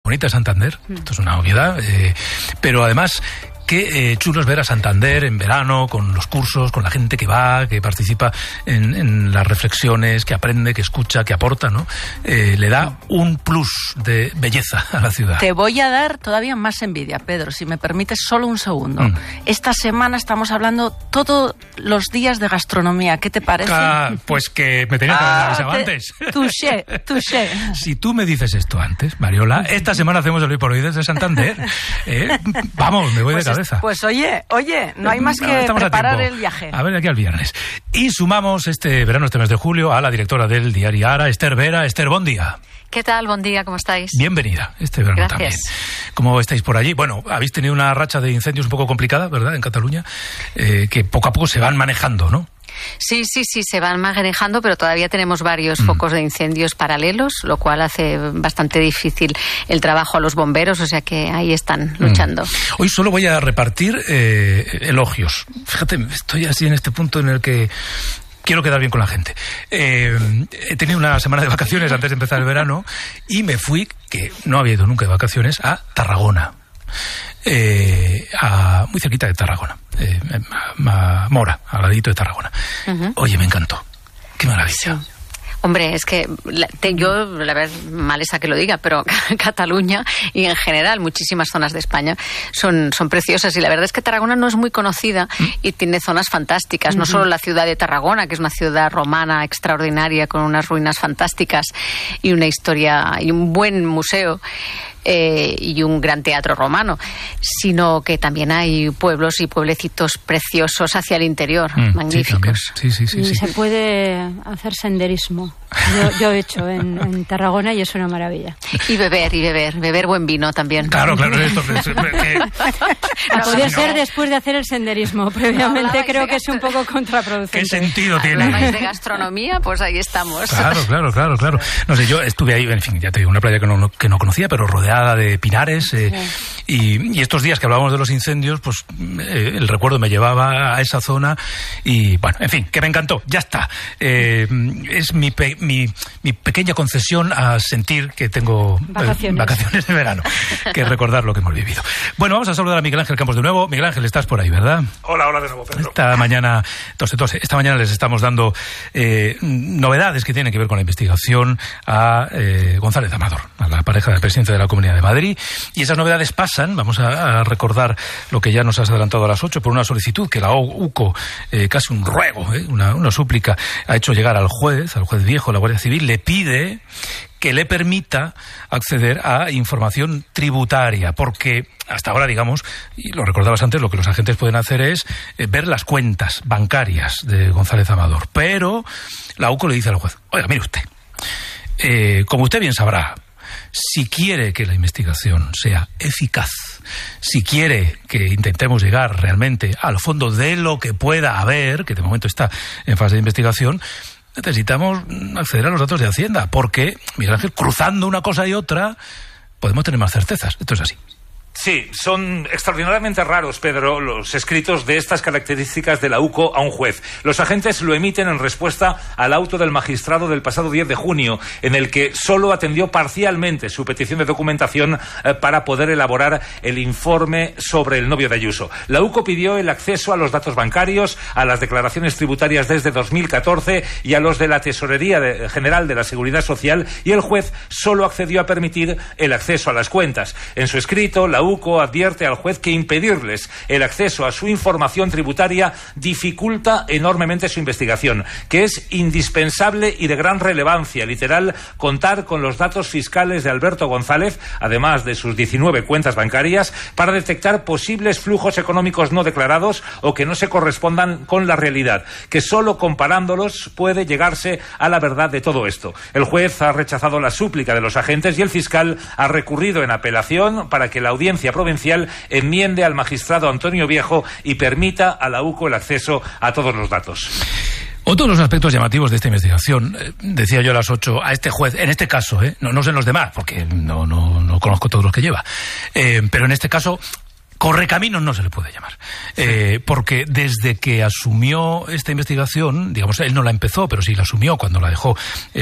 bonita de Santander, esto es una obviedad, pero además... Qué chulo es ver a Santander en verano, con los cursos, con la gente que va, que participa en las reflexiones, que aprende, que escucha, que aporta, ¿no? Le da un plus de belleza a la ciudad. Te voy a dar todavía más envidia, Pedro, si me permites solo un segundo. Esta semana estamos hablando todos los días de gastronomía. ¿Qué te parece? Pues que me tenías que haber avisado antes. Touché. Si tú me dices esto antes, Mariola, esta semana hacemos el Hoy por Hoy desde Santander. Vamos, me voy de cabeza. Pues oye, no hay más que preparar el viaje. A ver, aquí al viernes. Y sumamos este verano, este mes de julio, a la directora del diario Ara, Esther Vera. Esther, buen día. ¿Qué tal? Buen día, ¿cómo estáis? Bienvenida este verano. Gracias. También. ¿Cómo estáis por allí? Bueno, habéis tenido una racha de incendios un poco complicada, ¿verdad?, en Cataluña, que poco a poco se van manejando, ¿no? Sí, se van manejando, pero todavía tenemos varios focos de incendios paralelos, lo cual hace bastante difícil el trabajo a los bomberos, o sea que ahí están luchando. Hoy solo voy a repartir elogios. Fíjate, estoy así en este punto en el que quiero quedar bien con la gente. He tenido una semana de vacaciones antes de empezar el verano y me fui, que no había ido nunca de vacaciones, a Tarragona. Muy cerquita de Tarragona, a Mora, al ladito de Tarragona. Oye, me encantó. Qué maravilla. Sí. Hombre, es que yo, la verdad, mal es a que lo diga, pero Cataluña y en general muchísimas zonas de España son preciosas, y la verdad es que Tarragona no es muy conocida y tiene zonas fantásticas. No solo la ciudad de Tarragona, que es una ciudad romana extraordinaria con unas ruinas fantásticas y una historia y un buen museo, y un gran teatro romano, sino que también hay pueblos y pueblecitos preciosos hacia el interior, magníficos. Sí. Se puede hacer senderismo. Yo he hecho en Tarragona y es una maravilla. Y beber buen vino también. Claro, esto Podría ser después de hacer el senderismo. Previamente creo que es un poco contraproducente. ¿Qué sentido tiene? ¿Hablabais de gastronomía? Pues ahí estamos. Claro. No sé, yo estuve ahí, en fin, ya te digo, una playa que no conocía, pero rodeada de pinares, y estos días que hablábamos de los incendios, pues el recuerdo me llevaba a esa zona y, bueno, en fin, que me encantó, ya está. Es mi pequeña concesión a sentir que tengo vacaciones de verano, que recordar lo que hemos vivido. Bueno, vamos a saludar a Miguel Ángel Campos de nuevo. Miguel Ángel, estás por ahí, ¿verdad? Hola de nuevo, Pedro. Esta mañana les estamos dando novedades que tienen que ver con la investigación a González Amador, a la pareja del presidente de la Comunidad de Madrid, y esas novedades pasan, vamos a recordar lo que ya nos has adelantado a las 8, por una solicitud que la UCO, casi un ruego, una súplica, ha hecho llegar al juez viejo, la Guardia Civil, le pide que le permita acceder a información tributaria, porque hasta ahora, digamos, y lo recordabas antes, lo que los agentes pueden hacer es ver las cuentas bancarias de González Amador, pero la UCO le dice al juez: oiga, mire usted, como usted bien sabrá, si quiere que la investigación sea eficaz, si quiere que intentemos llegar realmente al fondo de lo que pueda haber, que de momento está en fase de investigación, necesitamos acceder a los datos de Hacienda, porque, Miguel Ángel, cruzando una cosa y otra, podemos tener más certezas. Esto es así. Sí, son extraordinariamente raros, Pedro, los escritos de estas características de la UCO a un juez. Los agentes lo emiten en respuesta al auto del magistrado del pasado 10 de junio, en el que solo atendió parcialmente su petición de documentación para poder elaborar el informe sobre el novio de Ayuso. La UCO pidió el acceso a los datos bancarios, a las declaraciones tributarias desde 2014 y a los de la Tesorería General de la Seguridad Social, y el juez solo accedió a permitir el acceso a las cuentas. En su escrito, la UCO advierte al juez que impedirles el acceso a su información tributaria dificulta enormemente su investigación, que es indispensable y de gran relevancia, literal, contar con los datos fiscales de Alberto González, además de sus 19 cuentas bancarias, para detectar posibles flujos económicos no declarados o que no se correspondan con la realidad, que solo comparándolos puede llegarse a la verdad de todo esto. El juez ha rechazado la súplica de los agentes y el fiscal ha recurrido en apelación para que la audiencia provincial enmiende al magistrado Antonio Viejo y permita a la UCO el acceso a todos los datos. Otro de los aspectos llamativos de esta investigación, decía yo a las 8, a este juez, en este caso, no sé en los demás, porque no conozco todos los que lleva, pero en este caso Correcaminos no se le puede llamar, porque desde que asumió esta investigación, digamos, él no la empezó, pero sí la asumió cuando la dejó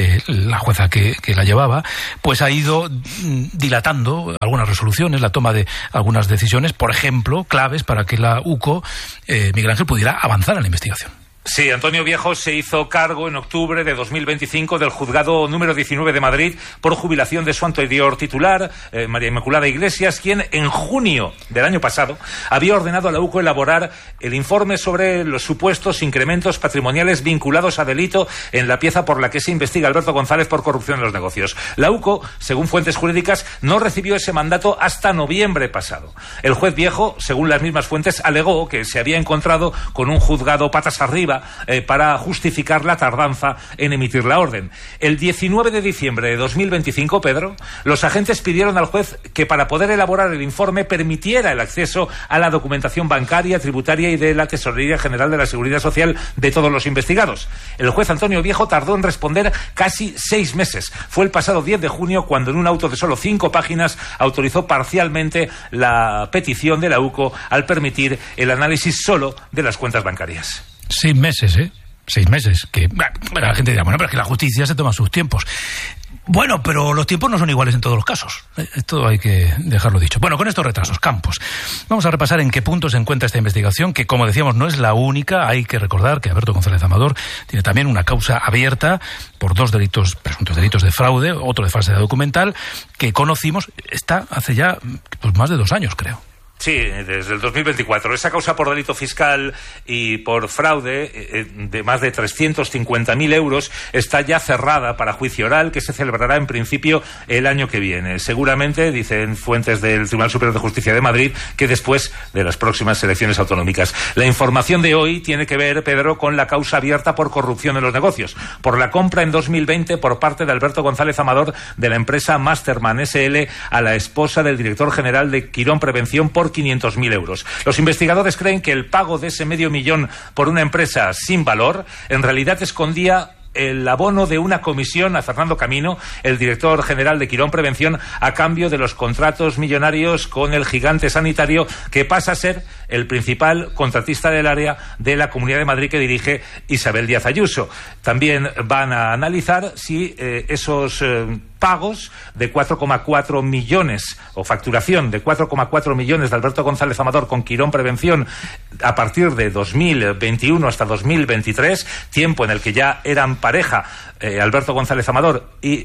la jueza que la llevaba, pues ha ido dilatando algunas resoluciones, la toma de algunas decisiones, por ejemplo, claves para que la UCO, Miguel Ángel, pudiera avanzar en la investigación. Sí, Antonio Viejo se hizo cargo en octubre de 2025 del juzgado número 19 de Madrid por jubilación de su anterior titular, María Inmaculada Iglesias, quien en junio del año pasado había ordenado a la UCO elaborar el informe sobre los supuestos incrementos patrimoniales vinculados a delito en la pieza por la que se investiga Alberto González por corrupción en los negocios. La UCO, según fuentes jurídicas, no recibió ese mandato hasta noviembre pasado. El juez Viejo, según las mismas fuentes, alegó que se había encontrado con un juzgado patas arriba para justificar la tardanza en emitir la orden. El 19 de diciembre de 2025, Pedro, los agentes pidieron al juez que para poder elaborar el informe permitiera el acceso a la documentación bancaria, tributaria y de la Tesorería General de la Seguridad Social de todos los investigados. El juez Antonio Viejo tardó en responder casi 6 meses. Fue el pasado 10 de junio cuando en un auto de solo 5 páginas autorizó parcialmente la petición de la UCO al permitir el análisis solo de las cuentas bancarias. 6 meses, 6 meses. Que bueno, la gente dirá, bueno, pero es que la justicia se toma sus tiempos. Bueno, pero los tiempos no son iguales en todos los casos. Esto hay que dejarlo dicho. Bueno, con estos retrasos, Campos, vamos a repasar en qué punto se encuentra esta investigación, que, como decíamos, no es la única. Hay que recordar que Alberto González Amador tiene también una causa abierta por 2 delitos, presuntos delitos de fraude, otro de falsedad documental, que conocimos, está hace ya pues, más de 2 años, creo. Sí, desde el 2024. Esa causa por delito fiscal y por fraude de más de 350.000 euros está ya cerrada para juicio oral, que se celebrará en principio el año que viene. Seguramente, dicen fuentes del Tribunal Superior de Justicia de Madrid, que después de las próximas elecciones autonómicas. La información de hoy tiene que ver, Pedro, con la causa abierta por corrupción en los negocios, por la compra en 2020 por parte de Alberto González Amador de la empresa Masterman SL a la esposa del director general de Quirón Prevención por 500.000 euros. Los investigadores creen que el pago de ese $500.000 por una empresa sin valor en realidad escondía el abono de una comisión a Fernando Camino, el director general de Quirón Prevención, a cambio de los contratos millonarios con el gigante sanitario que pasa a ser el principal contratista del área de la Comunidad de Madrid que dirige Isabel Díaz Ayuso. También van a analizar si esos pagos de 4,4 millones o facturación de 4,4 millones de Alberto González Amador con Quirón Prevención a partir de 2021 hasta 2023, tiempo en el que ya eran pareja Alberto González Amador y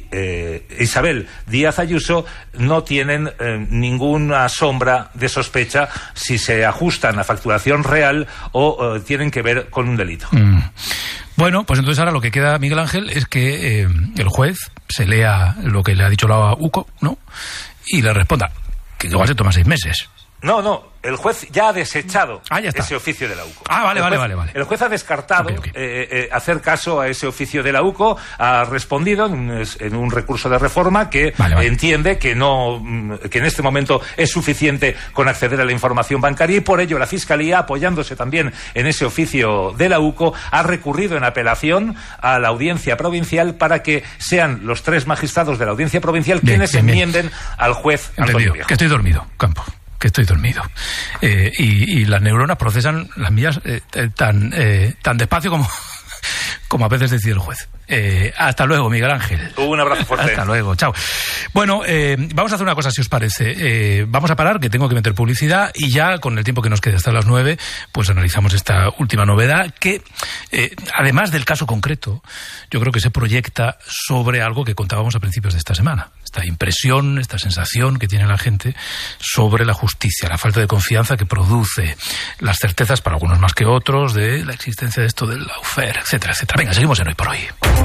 Isabel Díaz Ayuso, no tienen ninguna sombra de sospecha si se ajustan a facturación real o tienen que ver con un delito. Bueno, pues entonces ahora lo que queda, Miguel Ángel, es que el juez se lea lo que le ha dicho la UCO, ¿no? Y le responda, que igual se toma 6 meses. No, el juez ya ha desechado ya ese oficio de la UCO. Vale. El juez ha descartado Okay. hacer caso a ese oficio de la UCO, ha respondido en un recurso de reforma que entiende que en este momento es suficiente con acceder a la información bancaria, y por ello la Fiscalía, apoyándose también en ese oficio de la UCO, ha recurrido en apelación a la Audiencia Provincial para que sean los 3 magistrados de la Audiencia Provincial quienes enmienden al juez Antonio Viejo. Que estoy dormido, Campo. Que estoy dormido. Y las neuronas procesan las mías tan despacio como a veces decide el juez. Hasta luego, Miguel Ángel. Un abrazo fuerte. Hasta luego, chao. Bueno, vamos a hacer una cosa, si os parece. Vamos a parar, que tengo que meter publicidad, y ya con el tiempo que nos queda hasta las 9, pues analizamos esta última novedad que, además del caso concreto, yo creo que se proyecta sobre algo que contábamos a principios de esta semana. Esta impresión, esta sensación que tiene la gente sobre la justicia, la falta de confianza que produce, las certezas, para algunos más que otros, de la existencia de esto del lawfare, etcétera, etcétera. Venga, seguimos en Hoy por Hoy.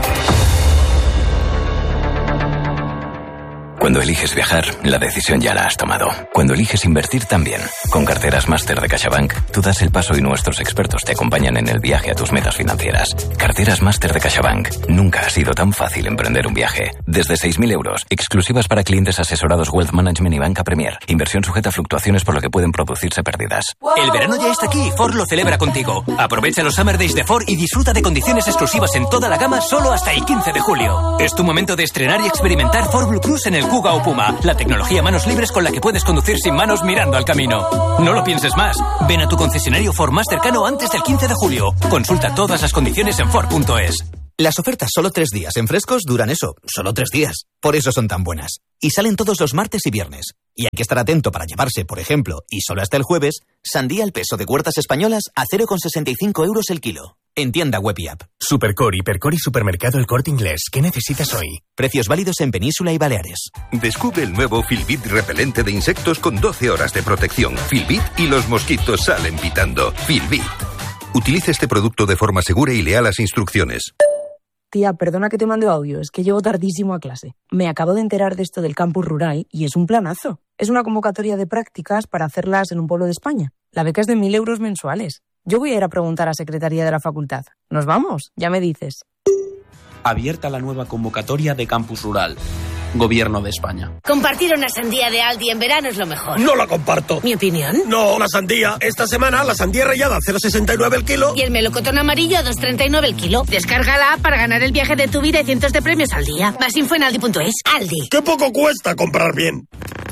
Cuando eliges viajar, la decisión ya la has tomado. Cuando eliges invertir, también. Con carteras Máster de CaixaBank, tú das el paso y nuestros expertos te acompañan en el viaje a tus metas financieras. Carteras Máster de CaixaBank. Nunca ha sido tan fácil emprender un viaje. Desde 6.000 euros, exclusivas para clientes asesorados Wealth Management y Banca Premier. Inversión sujeta a fluctuaciones por lo que pueden producirse pérdidas. El verano ya está aquí y Ford lo celebra contigo. Aprovecha los Summer Days de Ford y disfruta de condiciones exclusivas en toda la gama solo hasta el 15 de julio. Es tu momento de estrenar y experimentar Ford Blue Cruise en el Q Kuga o Puma, la tecnología manos libres con la que puedes conducir sin manos mirando al camino. No lo pienses más. Ven a tu concesionario Ford más cercano antes del 15 de julio. Consulta todas las condiciones en Ford.es. Las ofertas solo 3 días en Frescos duran eso, solo 3 días. Por eso son tan buenas. Y salen todos los martes y viernes. Y hay que estar atento para llevarse, por ejemplo, y solo hasta el jueves, sandía al peso de Huertas Españolas a 0,65 euros el kilo. En tienda web y app. Supercore, Hipercore y Supermercado El Corte Inglés. ¿Qué necesitas hoy? Precios válidos en Península y Baleares. Descubre el nuevo Filbit repelente de insectos con 12 horas de protección. Filbit y los mosquitos salen pitando. Filbit. Utilice este producto de forma segura y lea las instrucciones. Tía, perdona que te mande audio, es que llego tardísimo a clase. Me acabo de enterar de esto del campus rural y es un planazo. Es una convocatoria de prácticas para hacerlas en un pueblo de España. La beca es de 1.000 euros mensuales. Yo voy a ir a preguntar a Secretaría de la Facultad. ¿Nos vamos? Ya me dices. Abierta la nueva convocatoria de campus rural. Gobierno de España. Compartir una sandía de Aldi en verano es lo mejor. No la comparto. ¿Mi opinión? No, la sandía. Esta semana la sandía rallada a 0,69 el kilo. Y el melocotón amarillo a 2,39 el kilo. Descárgala para ganar el viaje de tu vida y cientos de premios al día. Más info en aldi.es. Aldi. ¡Qué poco cuesta comprar bien!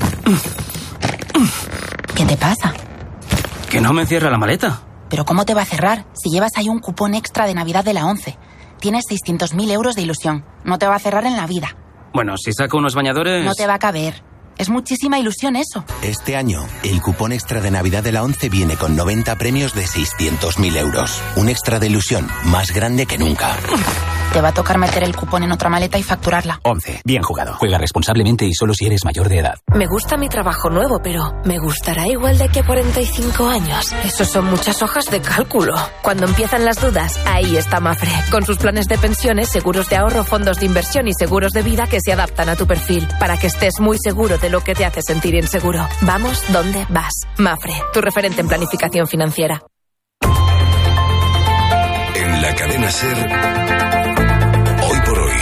¿Qué te pasa? Que no me cierra la maleta. ¿Pero cómo te va a cerrar? Si llevas ahí un cupón extra de Navidad de la 11. Tienes 600.000 euros de ilusión. No te va a cerrar en la vida. Bueno, si saco unos bañadores... No te va a caber. Es muchísima ilusión eso. Este año, el cupón extra de Navidad de la 11 viene con 90 premios de 600.000 euros. Un extra de ilusión más grande que nunca. Te va a tocar meter el cupón en otra maleta y facturarla. 11. Bien jugado. Juega responsablemente y solo si eres mayor de edad. Me gusta mi trabajo nuevo, pero ¿me gustará igual de aquí a 45 años? Eso son muchas hojas de cálculo. Cuando empiezan las dudas, ahí está Mafre. Con sus planes de pensiones, seguros de ahorro, fondos de inversión y seguros de vida que se adaptan a tu perfil. Para que estés muy seguro de lo que te hace sentir inseguro. Vamos donde vas. Mafre, tu referente en planificación financiera. En la cadena SER... Hoy por hoy,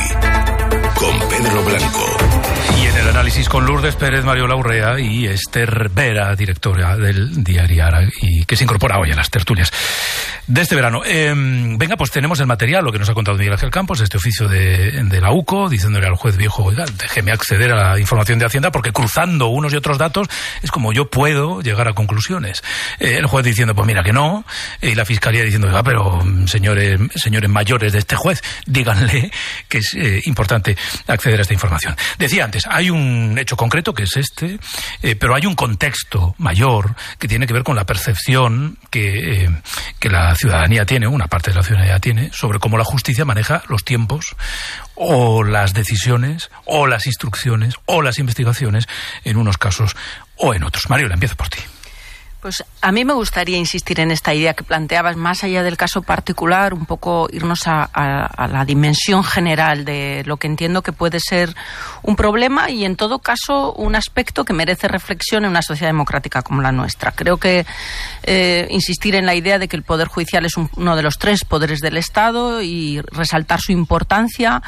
con Pedro Blanco. Y en el análisis con Lourdes Pérez, Mario Laurrea y Esther Vera, directora del diario Ara, y que se incorpora hoy a las tertulias de este verano. Venga, pues tenemos el material, lo que nos ha contado Miguel Ángel Campos, este oficio de la UCO, diciéndole al juez viejo, oiga, déjeme acceder a la información de Hacienda, porque cruzando unos y otros datos es como yo puedo llegar a conclusiones. El juez diciendo, pues mira que no, y la fiscalía diciendo, oiga, pero señores mayores de este juez, díganle que es importante acceder a esta información. Decía antes, hay un hecho concreto que es este, pero hay un contexto mayor que tiene que ver con la percepción que la ciudadanía tiene, una parte de la ciudadanía tiene, sobre cómo la justicia maneja los tiempos o las decisiones o las instrucciones o las investigaciones en unos casos o en otros. Mario, empiezo por ti. Pues a mí me gustaría insistir en esta idea que planteabas, más allá del caso particular, un poco irnos a la dimensión general de lo que entiendo que puede ser un problema y, en todo caso, un aspecto que merece reflexión en una sociedad democrática como la nuestra. Creo que insistir en la idea de que el Poder Judicial es uno de los 3 poderes del Estado y resaltar su importancia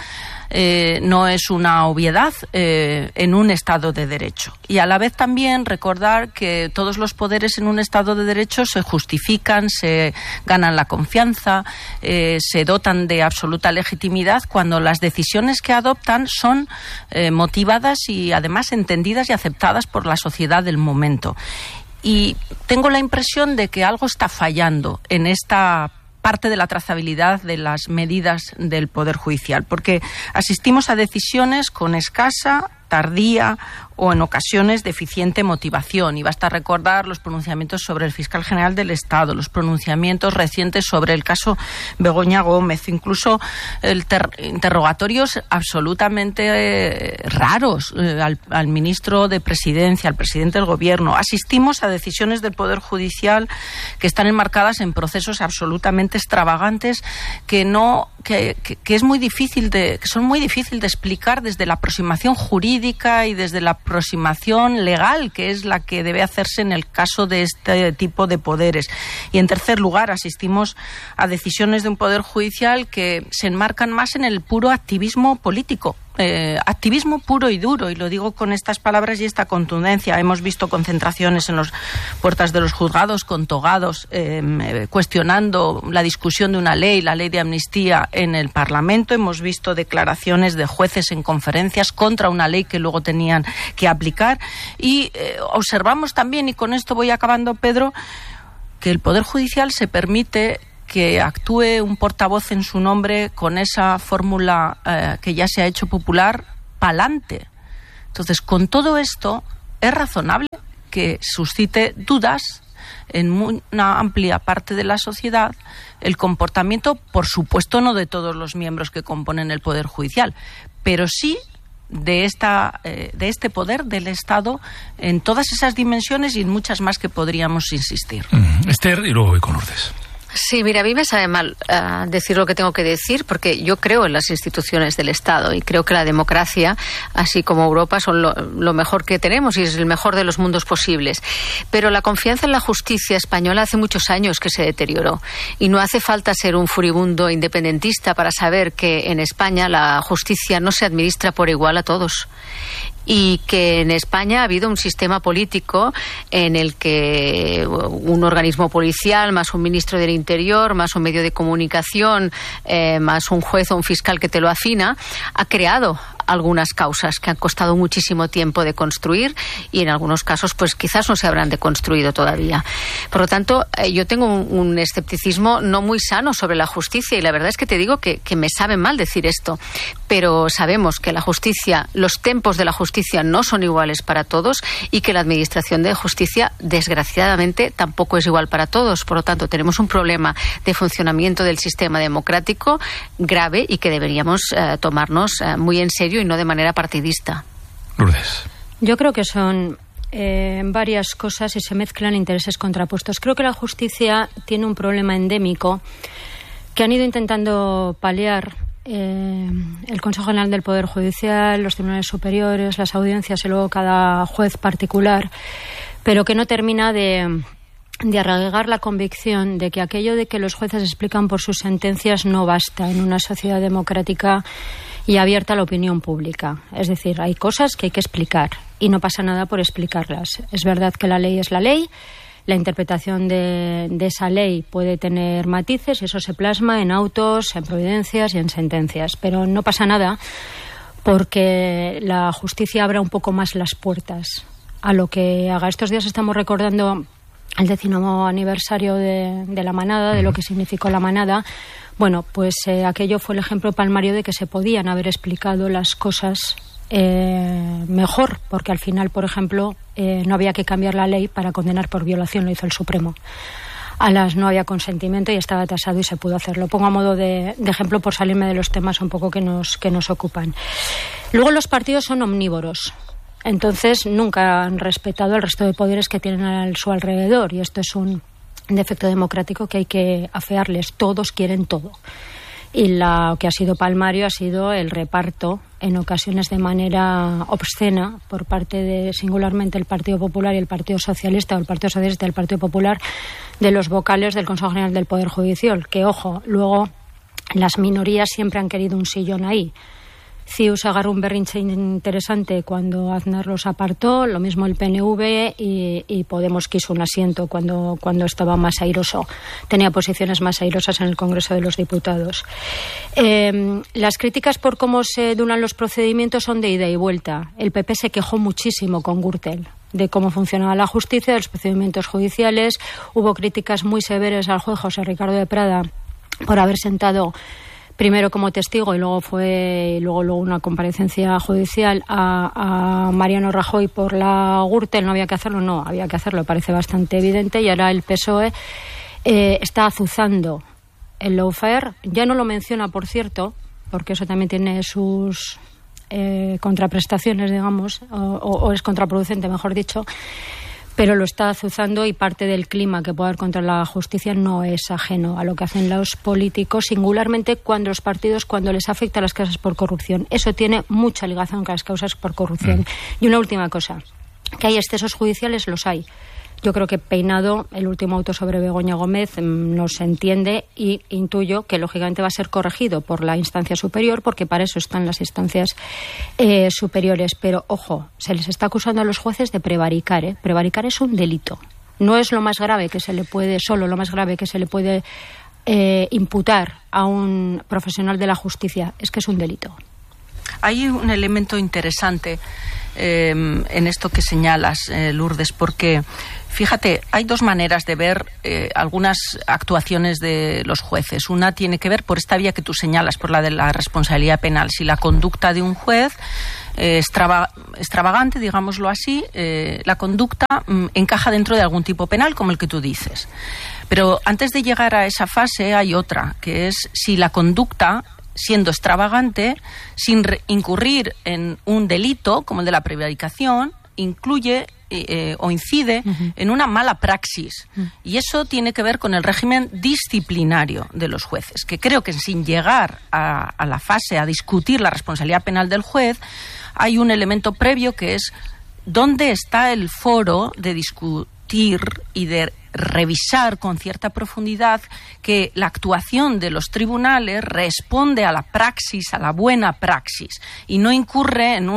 no es una obviedad en un Estado de Derecho. Y a la vez también recordar que todos los poderes en un Estado de Derecho se justifican, se ganan la confianza, se dotan de absoluta legitimidad cuando las decisiones que adoptan son motivadas y además entendidas y aceptadas por la sociedad del momento. Y tengo la impresión de que algo está fallando en esta parte de la trazabilidad de las medidas del Poder Judicial, porque asistimos a decisiones con escasa, tardía o en ocasiones deficiente motivación. Y basta recordar los pronunciamientos sobre el fiscal general del Estado, los pronunciamientos recientes sobre el caso Begoña Gómez, incluso interrogatorios absolutamente raros al ministro de Presidencia, al presidente del Gobierno. Asistimos a decisiones del Poder Judicial que están enmarcadas en procesos absolutamente extravagantes que es muy difícil que son muy difícil de explicar desde la aproximación jurídica y desde la aproximación legal, que es la que debe hacerse en el caso de este tipo de poderes. Y en tercer lugar, asistimos a decisiones de un Poder Judicial que se enmarcan más en el puro activismo político. activismo puro y duro, y lo digo con estas palabras y esta contundencia. Hemos visto concentraciones en las puertas de los juzgados con togados cuestionando la discusión de una ley, la ley de amnistía en el Parlamento. Hemos visto declaraciones de jueces en conferencias contra una ley que luego tenían que aplicar, y observamos también, y con esto voy acabando, Pedro, que el Poder Judicial se permite que actúe un portavoz en su nombre con esa fórmula que ya se ha hecho popular, pa'lante. Entonces, con todo esto, es razonable que suscite dudas en una amplia parte de la sociedad el comportamiento, por supuesto no de todos los miembros que componen el Poder Judicial, pero sí de este poder del Estado en todas esas dimensiones y en muchas más que podríamos insistir. Esther, y luego voy con Lourdes. Sí, mira, a mí me sabe mal decir lo que tengo que decir, porque yo creo en las instituciones del Estado y creo que la democracia, así como Europa, son lo mejor que tenemos y es el mejor de los mundos posibles. Pero la confianza en la justicia española hace muchos años que se deterioró, y no hace falta ser un furibundo independentista para saber que en España la justicia no se administra por igual a todos. Y que en España ha habido un sistema político en el que un organismo policial, más un ministro del Interior, más un medio de comunicación, más un juez o un fiscal que te lo afina, ha creado algunas causas que han costado muchísimo tiempo de construir, y en algunos casos pues quizás no se habrán deconstruido todavía. Por lo tanto, yo tengo un escepticismo no muy sano sobre la justicia, y la verdad es que te digo que me sabe mal decir esto, pero sabemos que la justicia, los tempos de la justicia no son iguales para todos, y que la administración de justicia, desgraciadamente, tampoco es igual para todos. Por lo tanto, tenemos un problema de funcionamiento del sistema democrático grave y que deberíamos tomarnos muy en serio y no de manera partidista. Lourdes. Yo creo que son varias cosas y se mezclan intereses contrapuestos. Creo que la justicia tiene un problema endémico que han ido intentando paliar el Consejo General del Poder Judicial, los tribunales superiores, las audiencias y luego cada juez particular, pero que no termina de arraigar la convicción de que aquello de que los jueces explican por sus sentencias no basta en una sociedad democrática y abierta a la opinión pública. Es decir, hay cosas que hay que explicar y no pasa nada por explicarlas. Es verdad que la ley es la ley, la interpretación de esa ley puede tener matices y eso se plasma en autos, en providencias y en sentencias, pero no pasa nada porque la justicia abra un poco más las puertas a lo que haga. Estos días estamos recordando el 10º aniversario de la manada, de lo que significó la manada. Bueno, pues aquello fue el ejemplo palmario de que se podían haber explicado las cosas mejor, porque al final, por ejemplo, no había que cambiar la ley para condenar por violación, lo hizo el Supremo. No había consentimiento y estaba tasado y se pudo hacer. Lo pongo a modo de ejemplo por salirme de los temas un poco que nos ocupan. Luego los partidos son omnívoros. Entonces nunca han respetado el resto de poderes que tienen a su alrededor, y esto es un defecto democrático que hay que afearles. Todos quieren todo, y lo que ha sido palmario ha sido el reparto, en ocasiones de manera obscena, por parte de singularmente el Partido Popular y el Partido Socialista, o el Partido Socialista y el Partido Popular, de los vocales del Consejo General del Poder Judicial, que, ojo, luego las minorías siempre han querido un sillón ahí. CiU se agarró un berrinche interesante cuando Aznar los apartó, lo mismo el PNV, y Podemos quiso un asiento cuando estaba más airoso. Tenía posiciones más airosas en el Congreso de los Diputados. Las críticas por cómo se duran los procedimientos son de ida y vuelta. El PP se quejó muchísimo con Gürtel de cómo funcionaba la justicia, de los procedimientos judiciales. Hubo críticas muy severas al juez José Ricardo de Prada por haber sentado primero como testigo y luego una comparecencia judicial a Mariano Rajoy por la Gürtel. No había que hacerlo, no, había que hacerlo, parece bastante evidente, y ahora el PSOE está azuzando el lawfare. Ya no lo menciona, por cierto, porque eso también tiene sus contraprestaciones, digamos, o es contraproducente, mejor dicho, pero lo está azuzando, y parte del clima que puede haber contra la justicia no es ajeno a lo que hacen los políticos, singularmente cuando les afecta a las causas por corrupción. Eso tiene mucha ligación con las causas por corrupción. Y una última cosa, que hay excesos judiciales, los hay. Yo creo que Peinado, el último auto sobre Begoña Gómez, no se entiende y intuyo que lógicamente va a ser corregido por la instancia superior, porque para eso están las instancias superiores. Pero, ojo, se les está acusando a los jueces de prevaricar, ¿eh? Prevaricar es un delito. No es lo más grave que se le puede, imputar a un profesional de la justicia, es que es un delito. Hay un elemento interesante en esto que señalas, Lourdes, porque fíjate, hay dos maneras de ver algunas actuaciones de los jueces. Una tiene que ver por esta vía que tú señalas, por la de la responsabilidad penal. Si la conducta de un juez extravagante, digámoslo así, la conducta encaja dentro de algún tipo penal, como el que tú dices. Pero antes de llegar a esa fase hay otra, que es si la conducta, siendo extravagante, sin incurrir en un delito como el de la prevaricación, incluye o incide en una mala praxis. Y eso tiene que ver con el régimen disciplinario de los jueces, que creo que sin llegar a la fase a discutir la responsabilidad penal del juez, hay un elemento previo que es dónde está el foro de discutir y de revisar con cierta profundidad que la actuación de los tribunales responde a la praxis, a la buena praxis, y no incurre en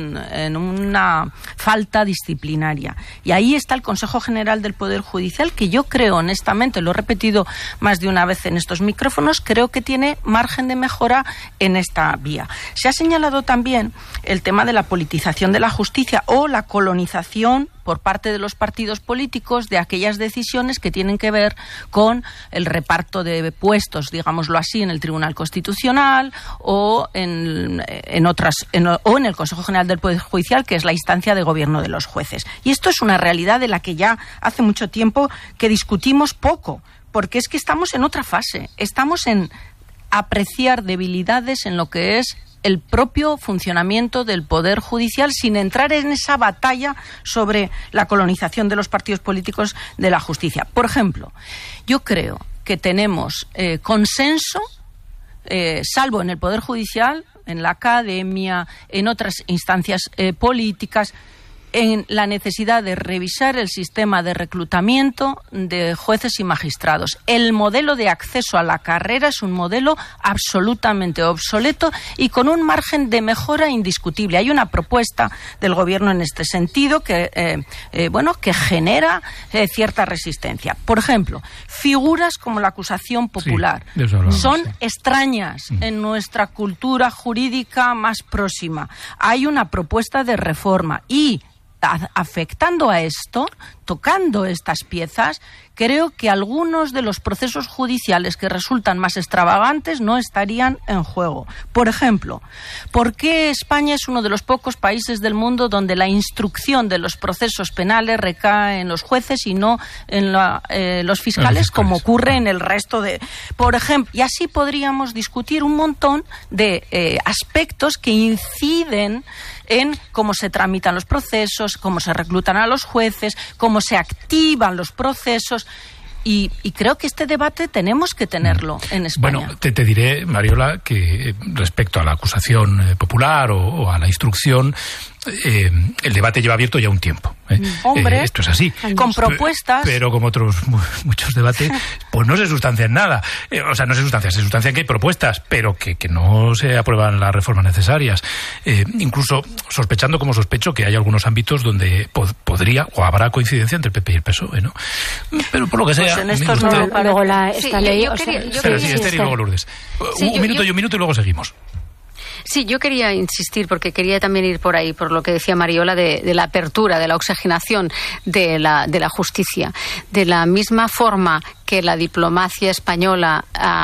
una falta disciplinaria. Y ahí está el Consejo General del Poder Judicial, que yo creo, honestamente, lo he repetido más de una vez en estos micrófonos, creo que tiene margen de mejora en esta vía. Se ha señalado también el tema de la politización de la justicia o la colonización por parte de los partidos políticos de aquellas decisiones que tienen que ver con el reparto de puestos, digámoslo así, en el Tribunal Constitucional o en el Consejo General del Poder Judicial, que es la instancia de gobierno de los jueces. Y esto es una realidad de la que ya hace mucho tiempo que discutimos poco, porque es que estamos en otra fase, estamos en apreciar debilidades en lo que es el propio funcionamiento del Poder Judicial, sin entrar en esa batalla sobre la colonización de los partidos políticos de la justicia. Por ejemplo, yo creo que tenemos consenso, salvo en el Poder Judicial, en la academia, en otras instancias políticas, en la necesidad de revisar el sistema de reclutamiento de jueces y magistrados. El modelo de acceso a la carrera es un modelo absolutamente obsoleto y con un margen de mejora indiscutible. Hay una propuesta del Gobierno en este sentido que genera cierta resistencia. Por ejemplo, figuras como la acusación popular son extrañas en nuestra cultura jurídica más próxima. Hay una propuesta de reforma y, afectando a esto, tocando estas piezas, creo que algunos de los procesos judiciales que resultan más extravagantes no estarían en juego. Por ejemplo, ¿por qué España es uno de los pocos países del mundo donde la instrucción de los procesos penales recae en los jueces y no en los fiscales, como ocurre en el resto de... Por ejemplo, y así podríamos discutir un montón de aspectos que inciden en cómo se tramitan los procesos, cómo se reclutan a los jueces, cómo se activan los procesos. Y creo que este debate tenemos que tenerlo en España. Bueno, te diré, Mariola, que respecto a la acusación popular o a la instrucción, el debate lleva abierto ya un tiempo. Hombre, esto es así. Con propuestas. Pero como otros muchos debates, pues no se sustancian nada. No se sustancian que hay propuestas, pero que no se aprueban las reformas necesarias. Incluso sospechando, como sospecho, que hay algunos ámbitos donde podría o habrá coincidencia entre el PP y el PSOE, ¿no? Pero por lo que sea... Pues en estos no, luego esta ley... Esther y luego Lourdes. Un minuto y luego seguimos. Sí, yo quería insistir, porque quería también ir por ahí, por lo que decía Mariola, de la apertura, de la oxigenación de la justicia. De la misma forma que la diplomacia española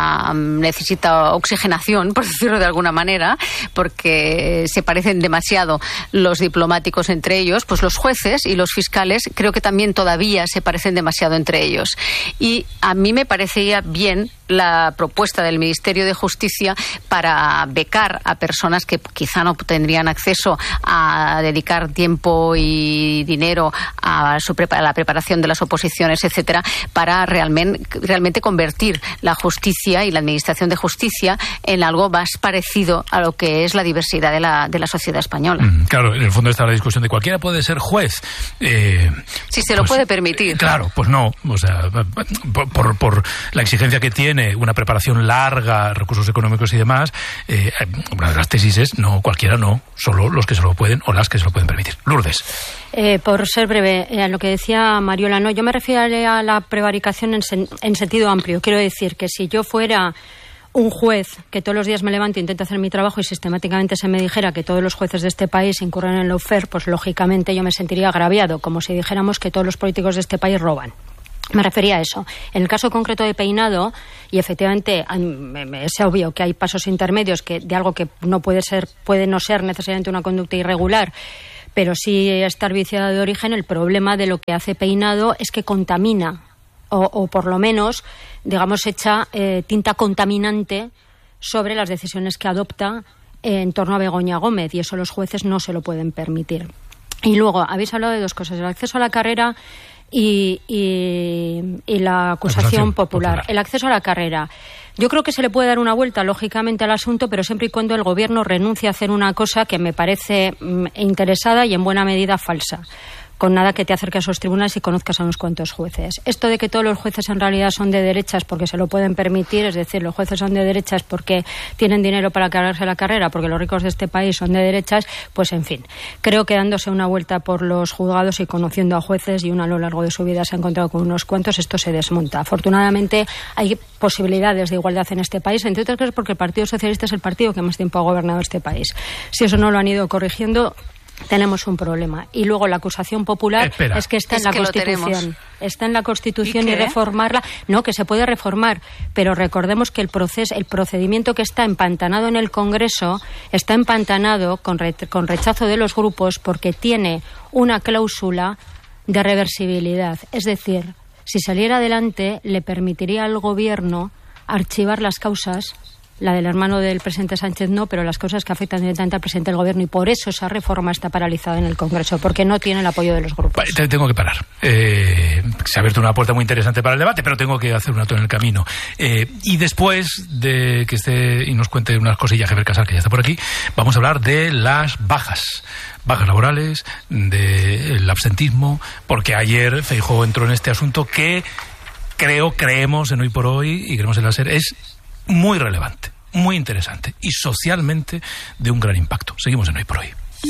necesita oxigenación, por decirlo de alguna manera, porque se parecen demasiado los diplomáticos entre ellos, pues los jueces y los fiscales creo que también todavía se parecen demasiado entre ellos. Y a mí me parecía bien la propuesta del Ministerio de Justicia para becar a personas que quizá no tendrían acceso a dedicar tiempo y dinero a la preparación de las oposiciones, etcétera, para realmente convertir la justicia y la administración de justicia en algo más parecido a lo que es la diversidad de la sociedad española. Claro, en el fondo está la discusión de cualquiera puede ser juez. Si se lo puede permitir. Claro, pues no. O sea, por la exigencia que tiene una preparación larga, recursos económicos y demás, una de las tesis es no, cualquiera no, solo los que se lo pueden o las que se lo pueden permitir. Lourdes. Por ser breve, a lo que decía Mariola, no, yo me refiero a la prevaricación en sentido amplio. Quiero decir que si yo fuera un juez que todos los días me levanto e intento hacer mi trabajo y sistemáticamente se me dijera que todos los jueces de este país incurren en lawfare, pues lógicamente yo me sentiría agraviado, como si dijéramos que todos los políticos de este país roban. Me refería a eso. En el caso concreto de Peinado, y efectivamente es obvio que hay pasos intermedios de algo que no puede no ser necesariamente una conducta irregular, pero sí estar viciada de origen. El problema de lo que hace Peinado es que contamina, o por lo menos, digamos, echa tinta contaminante sobre las decisiones que adopta en torno a Begoña Gómez, y eso los jueces no se lo pueden permitir. Y luego, habéis hablado de dos cosas: el acceso a la carrera y la acusación popular. El acceso a la carrera. Yo creo que se le puede dar una vuelta, lógicamente, al asunto, pero siempre y cuando el Gobierno renuncie a hacer una cosa que me parece interesada y en buena medida falsa. Con nada que te acerques a los tribunales y conozcas a unos cuantos jueces. Esto de que todos los jueces en realidad son de derechas porque se lo pueden permitir, es decir, los jueces son de derechas porque tienen dinero para cargarse la carrera, porque los ricos de este país son de derechas, pues en fin. Creo que dándose una vuelta por los juzgados y conociendo a jueces, y uno a lo largo de su vida se ha encontrado con unos cuantos, esto se desmonta. Afortunadamente hay posibilidades de igualdad en este país, entre otras cosas porque el Partido Socialista es el partido que más tiempo ha gobernado este país. Si eso no lo han ido corrigiendo, tenemos un problema. Y luego la acusación popular es que está en la Constitución. Está en la Constitución y reformarla. No, que se puede reformar, pero recordemos que el procedimiento que está empantanado en el Congreso está empantanado con rechazo de los grupos porque tiene una cláusula de reversibilidad. Es decir, si saliera adelante, le permitiría al Gobierno archivar las causas. La del hermano del presidente Sánchez no, pero las cosas que afectan directamente al presidente del Gobierno, y por eso esa reforma está paralizada en el Congreso, porque no tiene el apoyo de los grupos. Tengo que parar. Se ha abierto una puerta muy interesante para el debate, pero tengo que hacer un alto en el camino. Y después de que esté y nos cuente unas cosillas Javier Casal, que ya está por aquí, vamos a hablar de las bajas laborales, del absentismo, porque ayer Feijóo entró en este asunto que creemos en Hoy por Hoy y creemos en la SER, es muy relevante, muy interesante y socialmente de un gran impacto. Seguimos en Hoy por Hoy.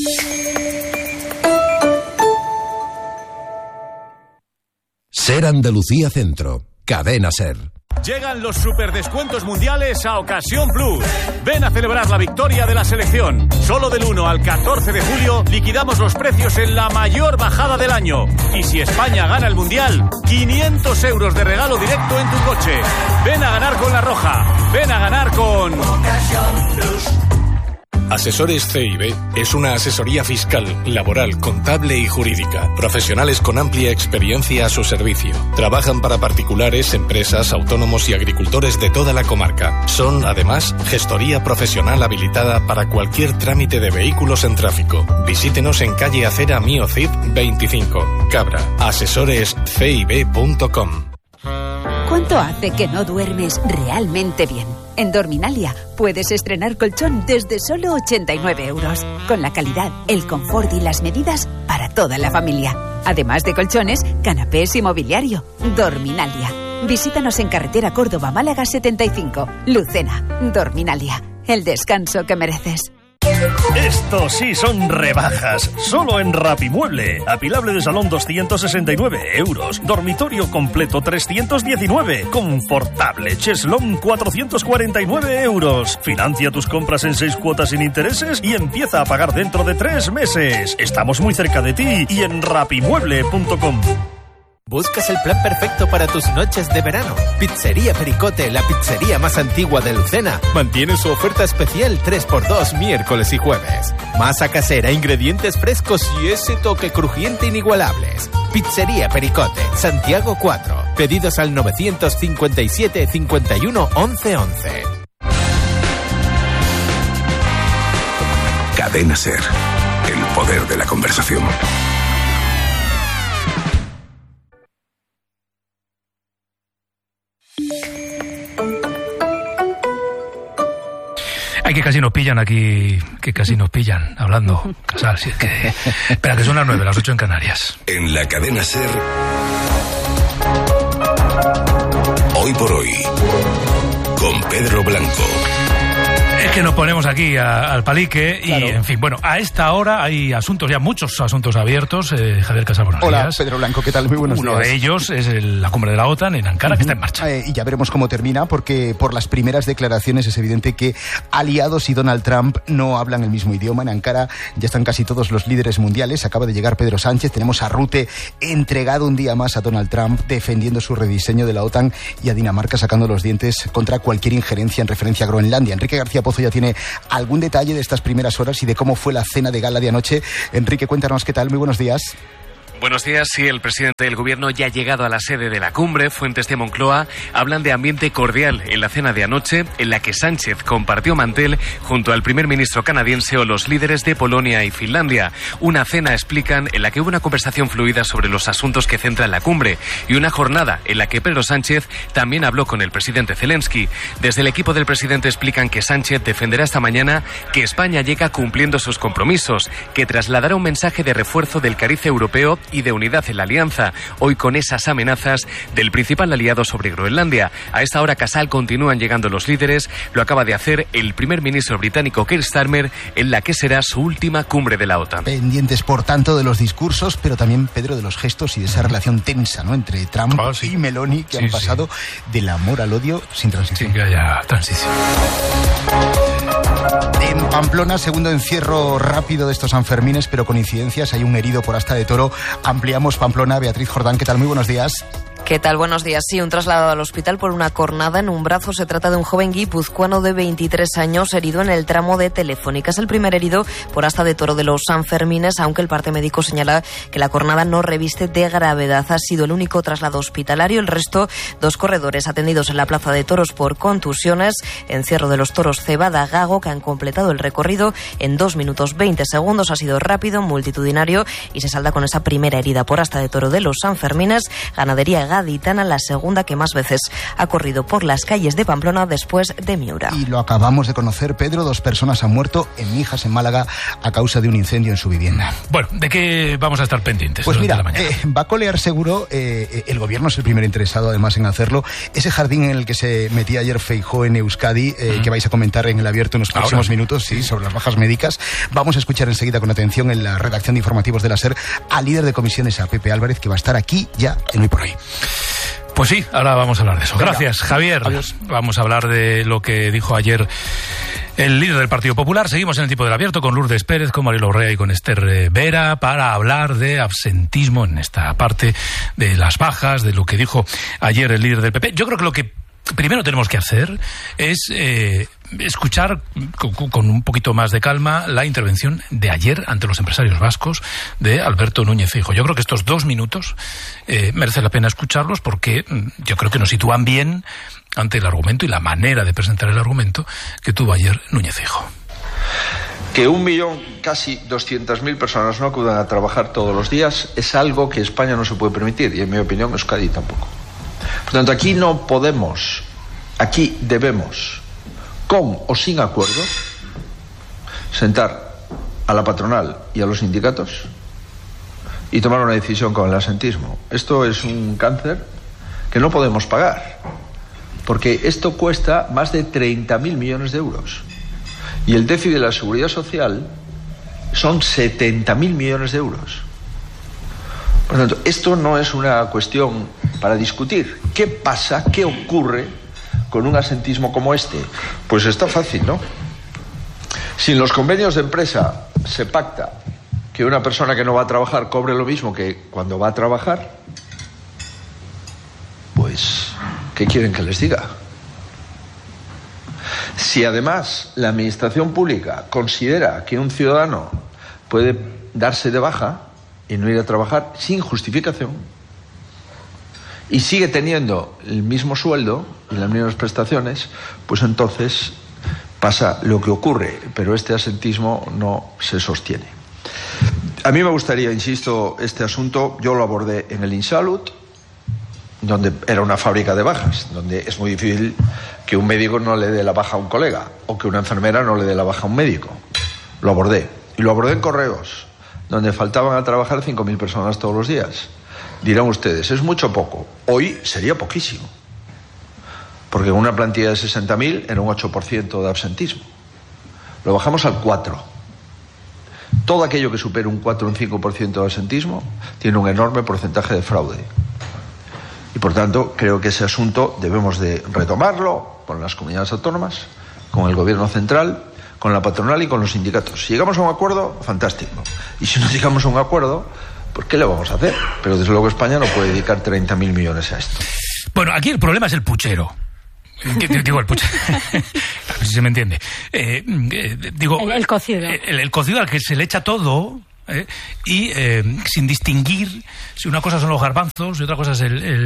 SER Andalucía Centro, Cadena SER. Llegan los superdescuentos mundiales a Ocasión Plus. Ven a celebrar la victoria de la selección. Solo del 1 al 14 de julio liquidamos los precios en la mayor bajada del año. Y si España gana el mundial, 500 euros de regalo directo en tu coche. Ven a ganar con La Roja. Ven a ganar con Ocasión Plus. Asesores CIB es una asesoría fiscal, laboral, contable y jurídica. Profesionales con amplia experiencia a su servicio. Trabajan para particulares, empresas, autónomos y agricultores de toda la comarca. Son, además, gestoría profesional habilitada para cualquier trámite de vehículos en tráfico. Visítenos en calle Acera Mío Cid 25, Cabra. asesorescib.com. ¿Cuánto hace que no duermes realmente bien? En Dorminalia puedes estrenar colchón desde solo 89 euros, con la calidad, el confort y las medidas para toda la familia. Además de colchones, canapés y mobiliario. Dorminalia. Visítanos en carretera Córdoba-Málaga 75, Lucena. Dorminalia, el descanso que mereces. Estos sí son rebajas. Solo en Rapimueble. Apilable de salón 269 euros. Dormitorio completo 319. Confortable cheslón 449 euros. Financia tus compras en 6 cuotas sin intereses y empieza a pagar dentro de 3 meses. Estamos muy cerca de ti y en rapimueble.com. ¿Buscas el plan perfecto para tus noches de verano? Pizzería Pericote, la pizzería más antigua de Lucena, mantiene su oferta especial 3x2 miércoles y jueves. Masa casera, ingredientes frescos y ese toque crujiente inigualables. Pizzería Pericote, Santiago 4. Pedidos al 957 51 11 11. Cadena SER, el poder de la conversación. Ay, que casi nos pillan aquí, hablando. Casal, si es que... Espera, que son las 9, las 8 en Canarias. En la cadena SER, Hoy por Hoy, con Pedro Blanco. Es que nos ponemos aquí al palique y, claro. En fin, bueno, a esta hora hay asuntos, ya muchos asuntos abiertos. Javier Casal, buenos días. Hola, Pedro Blanco, ¿qué tal? Muy buenos días. Uno de ellos es la cumbre de la OTAN en Ankara, que está en marcha. Y ya veremos cómo termina, porque por las primeras declaraciones es evidente que aliados y Donald Trump no hablan el mismo idioma. En Ankara ya están casi todos los líderes mundiales. Acaba de llegar Pedro Sánchez. Tenemos a Rutte entregado un día más a Donald Trump, defendiendo su rediseño de la OTAN, y a Dinamarca sacando los dientes contra cualquier injerencia en referencia a Groenlandia. Enrique García Pozo ya tiene algún detalle de estas primeras horas y de cómo fue la cena de gala de anoche. Enrique, cuéntanos qué tal. Muy buenos días. Buenos días. Sí, el presidente del gobierno ya ha llegado a la sede de la cumbre. Fuentes de Moncloa hablan de ambiente cordial en la cena de anoche, en la que Sánchez compartió mantel junto al primer ministro canadiense o los líderes de Polonia y Finlandia. Una cena, explican, en la que hubo una conversación fluida sobre los asuntos que centran la cumbre, y una jornada en la que Pedro Sánchez también habló con el presidente Zelensky. Desde el equipo del presidente explican que Sánchez defenderá esta mañana que España llega cumpliendo sus compromisos, que trasladará un mensaje de refuerzo del cariz europeo y de unidad en la alianza, hoy con esas amenazas del principal aliado sobre Groenlandia. A esta hora, Casal, continúan llegando los líderes. Lo acaba de hacer el primer ministro británico Keir Starmer, en la que será su última cumbre de la OTAN. Pendientes, por tanto, de los discursos, pero también, Pedro, de los gestos y de esa relación tensa, ¿no?, entre Trump y Meloni, que han pasado del amor al odio sin transición. Sí, que haya transición. En Pamplona, segundo encierro rápido de estos Sanfermines, pero con incidencias. Hay un herido por asta de toro. Ampliamos Pamplona. Beatriz Jordán, ¿qué tal? Muy buenos días. ¿Qué tal? Buenos días. Sí, un traslado al hospital por una cornada en un brazo. Se trata de un joven guipuzcoano de 23 años herido en el tramo de Telefónica. Es el primer herido por asta de toro de los Sanfermines, aunque el parte médico señala que la cornada no reviste de gravedad. Ha sido el único traslado hospitalario. El resto, 2 corredores atendidos en la plaza de toros por contusiones. Encierro de los toros Cebada Gago, que han completado el recorrido en 2 minutos 20 segundos. Ha sido rápido, multitudinario y se salda con esa primera herida por asta de toro de los Sanfermines. Ganadería gaditana, la segunda que más veces ha corrido por las calles de Pamplona después de Miura. Y lo acabamos de conocer, Pedro, 2 personas han muerto en Mijas, en Málaga, a causa de un incendio en su vivienda. Bueno, ¿de qué vamos a estar pendientes? Pues mira, la mañana? Va a colear seguro, el gobierno es el primer interesado además en hacerlo, ese jardín en el que se metía ayer Feijóo en Euskadi, que vais a comentar en el abierto en los próximos minutos, sí, sobre las bajas médicas. Vamos a escuchar enseguida con atención en la redacción de informativos de la SER al líder de comisiones, a Pepe Álvarez, que va a estar aquí ya en Hoy por Hoy. Pues sí, ahora vamos a hablar de eso. Venga. Gracias, Javier. Adiós. Vamos a hablar de lo que dijo ayer el líder del Partido Popular. Seguimos en el tipo del abierto con Lourdes Pérez, con Mariela Urrea y con Esther Vera para hablar de absentismo en esta parte de las bajas, de lo que dijo ayer el líder del PP. Yo creo que lo que primero tenemos que hacer es escuchar con un poquito más de calma la intervención de ayer ante los empresarios vascos de Alberto Núñez Feijóo. Yo creo que estos 2 minutos merece la pena escucharlos, porque yo creo que nos sitúan bien ante el argumento y la manera de presentar el argumento que tuvo ayer Núñez Feijóo. Que 1 millón, casi 200.000 personas no acudan a trabajar todos los días es algo que España no se puede permitir, y en mi opinión Euskadi tampoco. Por tanto, aquí no podemos, aquí debemos, con o sin acuerdo, sentar a la patronal y a los sindicatos y tomar una decisión con el absentismo. Esto es un cáncer que no podemos pagar, porque esto cuesta más de 30.000 millones de euros y el déficit de la seguridad social son 70.000 millones de euros. Por lo tanto, esto no es una cuestión para discutir. ¿Qué pasa? ¿Qué ocurre con un absentismo como este? Pues está fácil, ¿no? Si en los convenios de empresa se pacta que una persona que no va a trabajar cobre lo mismo que cuando va a trabajar, pues, ¿qué quieren que les diga? Si además la administración pública considera que un ciudadano puede darse de baja y no ir a trabajar sin justificación y sigue teniendo el mismo sueldo y las mismas prestaciones, pues entonces pasa lo que ocurre, pero este absentismo no se sostiene. A mí me gustaría, insisto, este asunto yo lo abordé en el Insalud, donde era una fábrica de bajas, donde es muy difícil que un médico no le dé la baja a un colega o que una enfermera no le dé la baja a un médico. Lo abordé. Y lo abordé en Correos, donde faltaban a trabajar 5.000 personas todos los días. Dirán ustedes, ¿es mucho o poco? Hoy sería poquísimo. Porque en una plantilla de 60.000 era un 8% de absentismo. Lo bajamos al 4%. Todo aquello que supere un 4 o un 5% de absentismo tiene un enorme porcentaje de fraude. Y por tanto, creo que ese asunto debemos de retomarlo con las comunidades autónomas, con el gobierno central, con la patronal y con los sindicatos. Si llegamos a un acuerdo, fantástico. Y si no llegamos a un acuerdo, pues ¿qué le vamos a hacer? Pero desde luego España no puede dedicar 30.000 millones a esto. Bueno, aquí el problema es el puchero. Digo, el puchero. A ver si se me entiende. Digo, el cocido. El cocido al que se le echa todo... y sin distinguir si una cosa son los garbanzos, y otra cosa es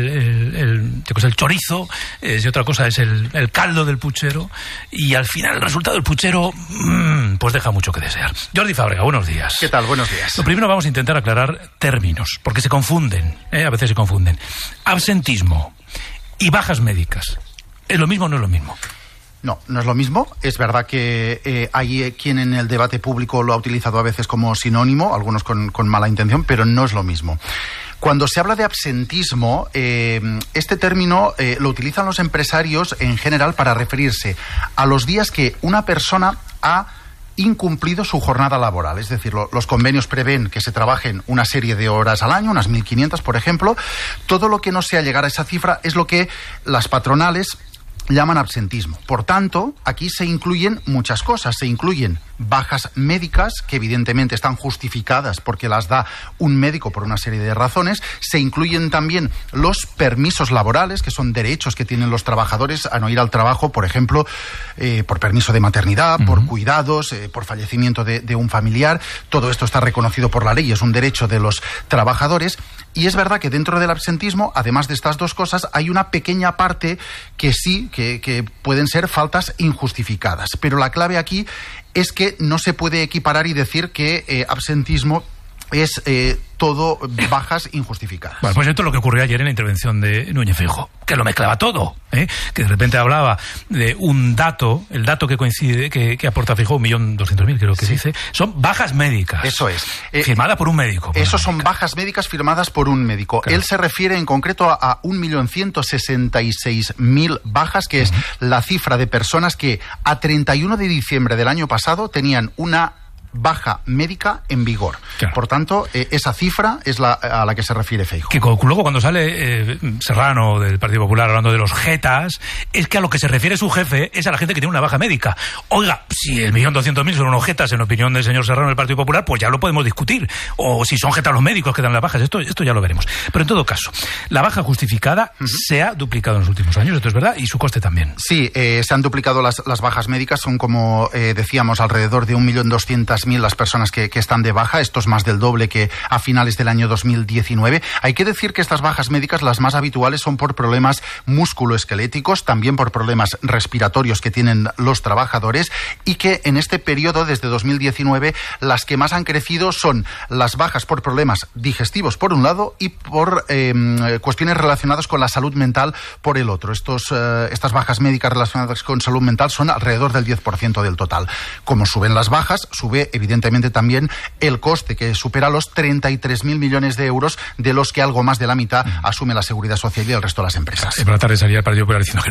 el chorizo, y otra cosa es el caldo del puchero, y al final el resultado del puchero pues deja mucho que desear. Jordi Fábrega, buenos días. ¿Qué tal? Buenos días. Lo primero, vamos a intentar aclarar términos, porque se confunden, a veces se confunden. Absentismo y bajas médicas, ¿es lo mismo o no es lo mismo? No, no es lo mismo. Es verdad que hay quien en el debate público lo ha utilizado a veces como sinónimo, algunos con mala intención, pero no es lo mismo. Cuando se habla de absentismo, este término lo utilizan los empresarios en general para referirse a los días que una persona ha incumplido su jornada laboral. Es decir, los convenios prevén que se trabajen una serie de horas al año, unas 1.500, por ejemplo. Todo lo que no sea llegar a esa cifra es lo que las patronales llaman absentismo. Por tanto, aquí se incluyen muchas cosas. Se incluyen bajas médicas, que evidentemente están justificadas porque las da un médico por una serie de razones. Se incluyen también los permisos laborales, que son derechos que tienen los trabajadores a no ir al trabajo, por ejemplo, por permiso de maternidad, por cuidados, por fallecimiento de un familiar. Todo esto está reconocido por la ley, es un derecho de los trabajadores. Y es verdad que dentro del absentismo, además de estas dos cosas, hay una pequeña parte que sí, que pueden ser faltas injustificadas. Pero la clave aquí es que no se puede equiparar y decir que absentismo es todo bajas injustificadas. Bueno, pues esto es lo que ocurrió ayer en la intervención de Núñez Feijóo, que lo mezclaba todo, que de repente hablaba de un dato, el dato que coincide, que aporta Feijóo, 1.200.000 creo que dice, son bajas médicas. Eso es. Firmada por un médico. Eso son bajas médicas firmadas por un médico. Claro. Él se refiere en concreto a 1.166.000 bajas, que es la cifra de personas que a 31 de diciembre del año pasado tenían una baja médica en vigor. Claro. Por tanto, esa cifra es a la que se refiere Feijóo. Que luego cuando sale Serrano del Partido Popular hablando de los jetas, es que a lo que se refiere su jefe es a la gente que tiene una baja médica. Oiga, si el 1.200.000 son unos jetas en opinión del señor Serrano del Partido Popular, pues ya lo podemos discutir. O si son jetas los médicos que dan las bajas, esto ya lo veremos. Pero en todo caso, la baja justificada se ha duplicado en los últimos años, esto es verdad, y su coste también. Sí, se han duplicado las bajas médicas, son como decíamos alrededor de 1.200.000 las personas que están de baja. Esto es más del doble que a finales del año 2019. Hay que decir que estas bajas médicas, las más habituales, son por problemas musculoesqueléticos, también por problemas respiratorios que tienen los trabajadores, y que en este periodo, desde 2019, las que más han crecido son las bajas por problemas digestivos por un lado y por cuestiones relacionadas con la salud mental por el otro. Estas bajas médicas relacionadas con salud mental son alrededor del 10% del total. Como suben las bajas, sube evidentemente también el coste, que supera los 33.000 millones de euros, de los que algo más de la mitad asume la Seguridad Social y el resto de las empresas. Por la tarde salía el Partido Popular diciendo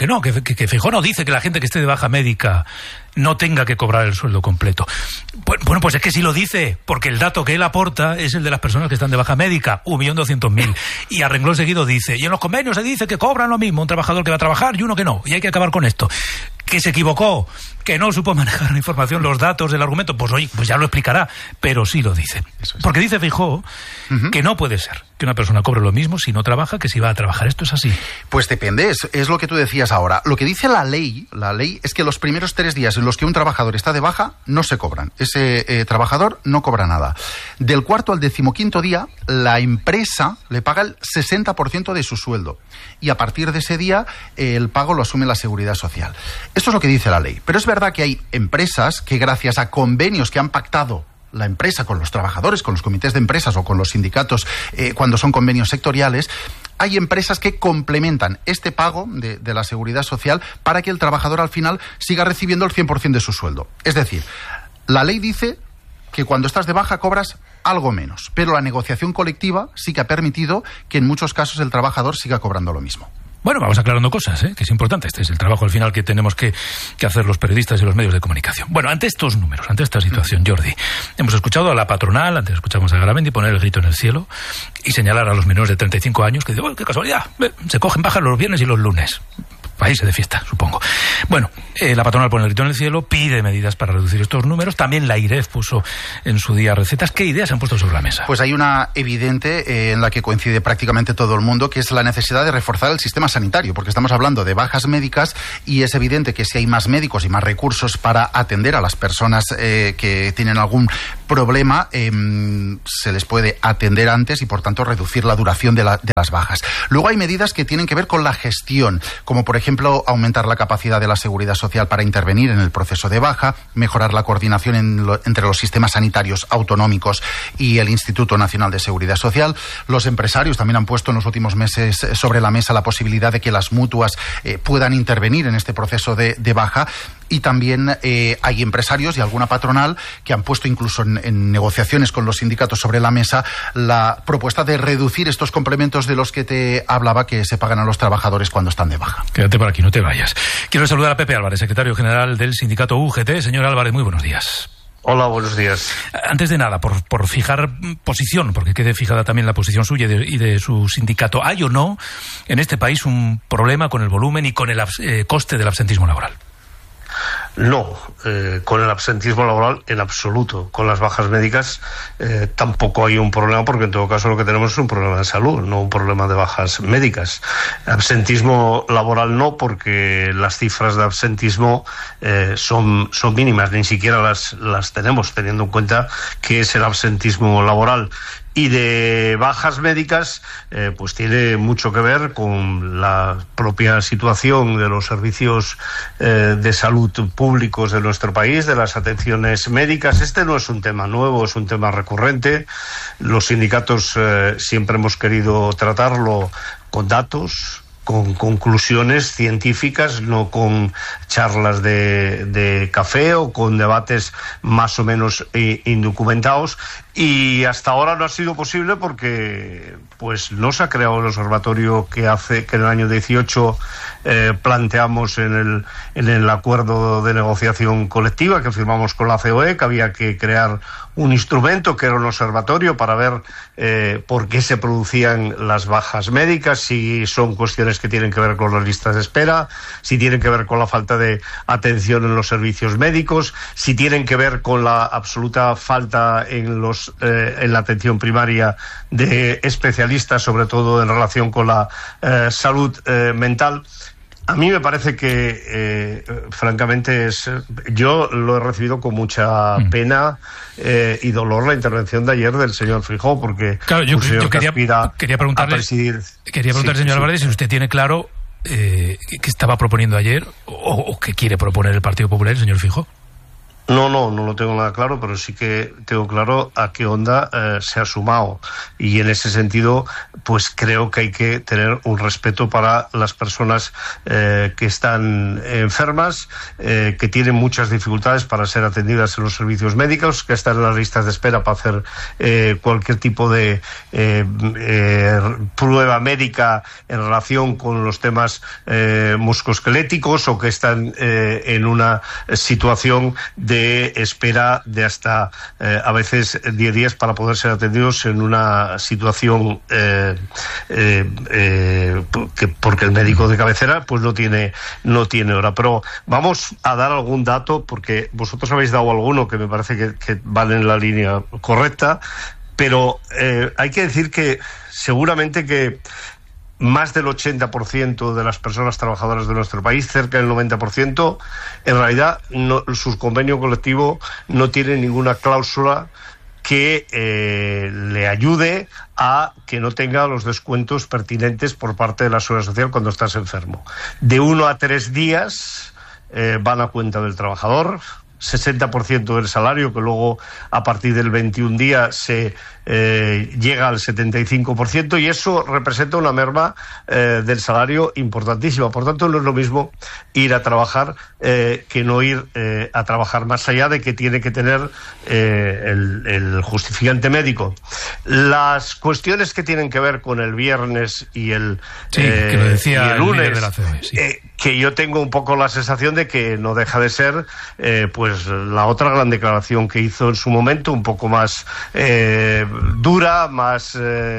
que Feijóo no dice que la gente que esté de baja médica no tenga que cobrar el sueldo completo. Bueno, pues es que sí lo dice, porque el dato que él aporta es el de las personas que están de baja médica, 1.200.000. Y a renglón seguido dice, y en los convenios se dice que cobran lo mismo un trabajador que va a trabajar y uno que no, y hay que acabar con esto. Que se equivocó, que no supo manejar la información, los datos, el argumento, pues oye, pues ya lo explicará, pero sí lo dice. Porque dice Feijóo que no puede ser que una persona cobre lo mismo si no trabaja que si va a trabajar. ¿Esto es así? Pues depende, es lo que tú decías ahora. Lo que dice la ley es que los primeros 3 días en los que un trabajador está de baja no se cobran. Ese trabajador no cobra nada. Del 4º al 15º día, la empresa le paga el 60% de su sueldo. Y a partir de ese día, el pago lo asume la Seguridad Social. Esto es lo que dice la ley. Pero es verdad que hay empresas que, gracias a convenios que han pactado la empresa con los trabajadores, con los comités de empresas o con los sindicatos, cuando son convenios sectoriales, Hay empresas que complementan este pago de la seguridad social para que el trabajador al final siga recibiendo el 100% de su sueldo. Es decir, la ley dice que cuando estás de baja cobras algo menos, pero la negociación colectiva sí que ha permitido que en muchos casos el trabajador siga cobrando lo mismo. Bueno, vamos aclarando cosas, que es importante. Este es el trabajo al final que tenemos que hacer los periodistas y los medios de comunicación. Bueno, ante estos números, ante esta situación, Jordi, hemos escuchado a la patronal, antes escuchamos a Garamendi poner el grito en el cielo y señalar a los menores de 35 años que dicen, ¡oh, qué casualidad! Se cogen bajas los viernes y los lunes. Países de fiesta, supongo. Bueno, la patronal pone el grito en el cielo, pide medidas para reducir estos números. También la IREF puso en su día recetas. ¿Qué ideas han puesto sobre la mesa? Pues hay una evidente en la que coincide prácticamente todo el mundo, que es la necesidad de reforzar el sistema sanitario, porque estamos hablando de bajas médicas y es evidente que si hay más médicos y más recursos para atender a las personas que tienen algún problema, se les puede atender antes y por tanto reducir la duración de las bajas. Luego hay medidas que tienen que ver con la gestión, como por ejemplo aumentar la capacidad de la seguridad social para intervenir en el proceso de baja, mejorar la coordinación entre los sistemas sanitarios autonómicos y el Instituto Nacional de Seguridad Social. Los empresarios también han puesto en los últimos meses sobre la mesa la posibilidad de que las mutuas puedan intervenir en este proceso de baja. Y también hay empresarios y alguna patronal que han puesto incluso en negociaciones con los sindicatos sobre la mesa la propuesta de reducir estos complementos de los que te hablaba que se pagan a los trabajadores cuando están de baja. Quédate por aquí, no te vayas. Quiero saludar a Pepe Álvarez, secretario general del sindicato UGT. Señor Álvarez, muy buenos días. Hola, buenos días. Antes de nada, por fijar posición, porque quede fijada también la posición suya y de su sindicato, ¿hay o no en este país un problema con el volumen y con el coste del absentismo laboral? No, con el absentismo laboral en absoluto. Con las bajas médicas tampoco hay un problema, porque en todo caso lo que tenemos es un problema de salud, no un problema de bajas médicas. Absentismo laboral no, porque las cifras de absentismo son mínimas, ni siquiera las tenemos, teniendo en cuenta que es el absentismo laboral. Y de bajas médicas, pues tiene mucho que ver con la propia situación de los servicios de salud públicos de nuestro país, de las atenciones médicas. Este no es un tema nuevo, es un tema recurrente. Los sindicatos siempre hemos querido tratarlo con datos, con conclusiones científicas, no con charlas de café o con debates más o menos indocumentados. Y hasta ahora no ha sido posible porque pues no se ha creado el observatorio que en el año 18 planteamos en el acuerdo de negociación colectiva que firmamos con la COE, que había que crear un instrumento que era un observatorio para ver por qué se producían las bajas médicas, si son cuestiones que tienen que ver con las listas de espera, si tienen que ver con la falta de atención en los servicios médicos, si tienen que ver con la absoluta falta en la atención primaria de especialistas, sobre todo en relación con la salud mental. A mí me parece que, francamente, yo lo he recibido con mucha pena y dolor la intervención de ayer del señor Feijóo, porque claro, yo quería preguntarle, señor Álvarez, si usted tiene claro qué estaba proponiendo ayer o qué quiere proponer el Partido Popular, el señor Feijóo. No lo tengo nada claro, pero sí que tengo claro a qué onda se ha sumado. Y en ese sentido, pues creo que hay que tener un respeto para las personas que están enfermas, que tienen muchas dificultades para ser atendidas en los servicios médicos, que están en las listas de espera para hacer cualquier tipo de prueba médica en relación con los temas musculoesqueléticos, o que están en una situación de espera de hasta a veces 10 días para poder ser atendidos en una situación porque el médico de cabecera pues no tiene hora. Pero vamos a dar algún dato, porque vosotros habéis dado alguno que me parece que van en la línea correcta, pero hay que decir que seguramente que más del 80% de las personas trabajadoras de nuestro país, cerca del 90%, en realidad su convenio colectivo no tiene ninguna cláusula que le ayude a que no tenga los descuentos pertinentes por parte de la Seguridad Social cuando estás enfermo. De 1 a 3 días van a cuenta del trabajador. 60% del salario, que luego a partir del 21 día se llega al 75%, y eso representa una merma del salario importantísima. Por tanto, no es lo mismo ir a trabajar que no ir a trabajar, más allá de que tiene que tener el justificante médico. Las cuestiones que tienen que ver con el viernes y el lunes, de la COE, sí. Que yo tengo un poco la sensación de que no deja de ser pues la otra gran declaración que hizo en su momento, un poco más dura, más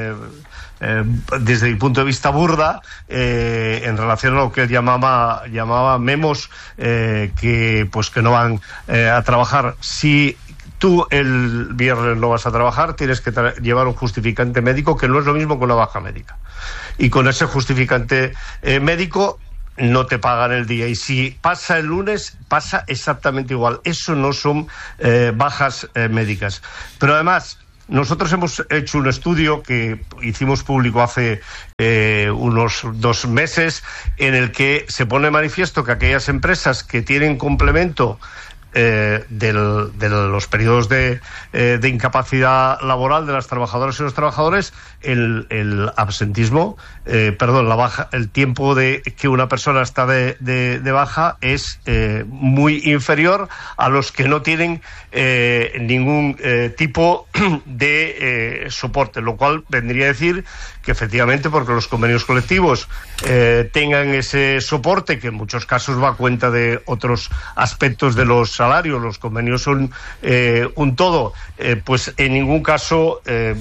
desde mi punto de vista burda, en relación a lo que él llamaba memos que no van a trabajar. Si tú el viernes no vas a trabajar, tienes que llevar un justificante médico, que no es lo mismo que una baja médica, y con ese justificante médico no te pagan el día, y si pasa el lunes pasa exactamente igual. Eso no son bajas médicas. Pero además, nosotros hemos hecho un estudio que hicimos público hace unos 2 meses, en el que se pone de manifiesto que aquellas empresas que tienen complemento de los periodos de incapacidad laboral de las trabajadoras y los trabajadores, el absentismo, el tiempo de que una persona está de baja es muy inferior a los que no tienen ningún tipo de soporte, lo cual vendría a decir que efectivamente, porque los convenios colectivos tengan ese soporte, que en muchos casos va a cuenta de otros aspectos de los salarios, los convenios son un todo, pues en ningún caso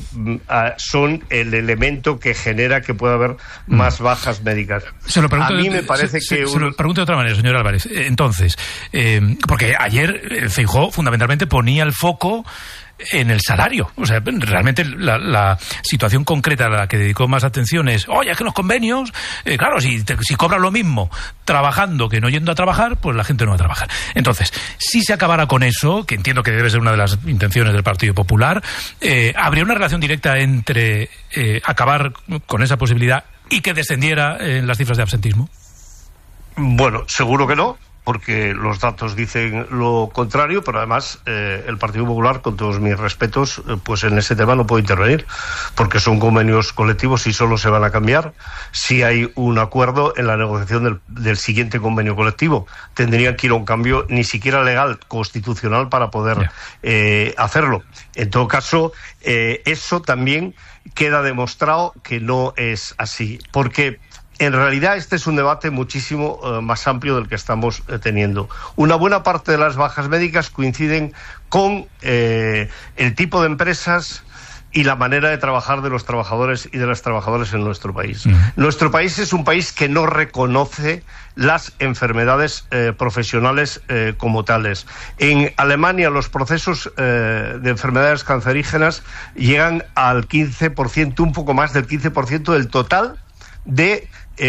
son el elemento que genera que pueda haber más bajas médicas. A mí me parece que... Se lo pregunto de otra manera, señor Álvarez. Entonces, porque ayer Feijóo fundamentalmente ponía el foco en el salario. O sea, realmente la situación concreta a la que dedicó más atención es, oye, es que los convenios, claro, si cobran lo mismo trabajando que no yendo a trabajar, pues la gente no va a trabajar. Entonces, si se acabara con eso, que entiendo que debe ser una de las intenciones del Partido Popular, ¿habría una relación directa entre acabar con esa posibilidad y que descendiera en las cifras de absentismo? Bueno, seguro que no, porque los datos dicen lo contrario, pero además el Partido Popular, con todos mis respetos, pues en ese tema no puede intervenir, porque son convenios colectivos y solo se van a cambiar si hay un acuerdo en la negociación del siguiente convenio colectivo. Tendrían que ir a un cambio ni siquiera legal, constitucional, para poder hacerlo. En todo caso, eso también queda demostrado que no es así, porque en realidad este es un debate muchísimo más amplio del que estamos teniendo. Una buena parte de las bajas médicas coinciden con el tipo de empresas y la manera de trabajar de los trabajadores y de las trabajadoras en nuestro país. Nuestro país es un país que no reconoce las enfermedades profesionales como tales. En Alemania los procesos de enfermedades cancerígenas llegan al 15%, un poco más del 15% del total de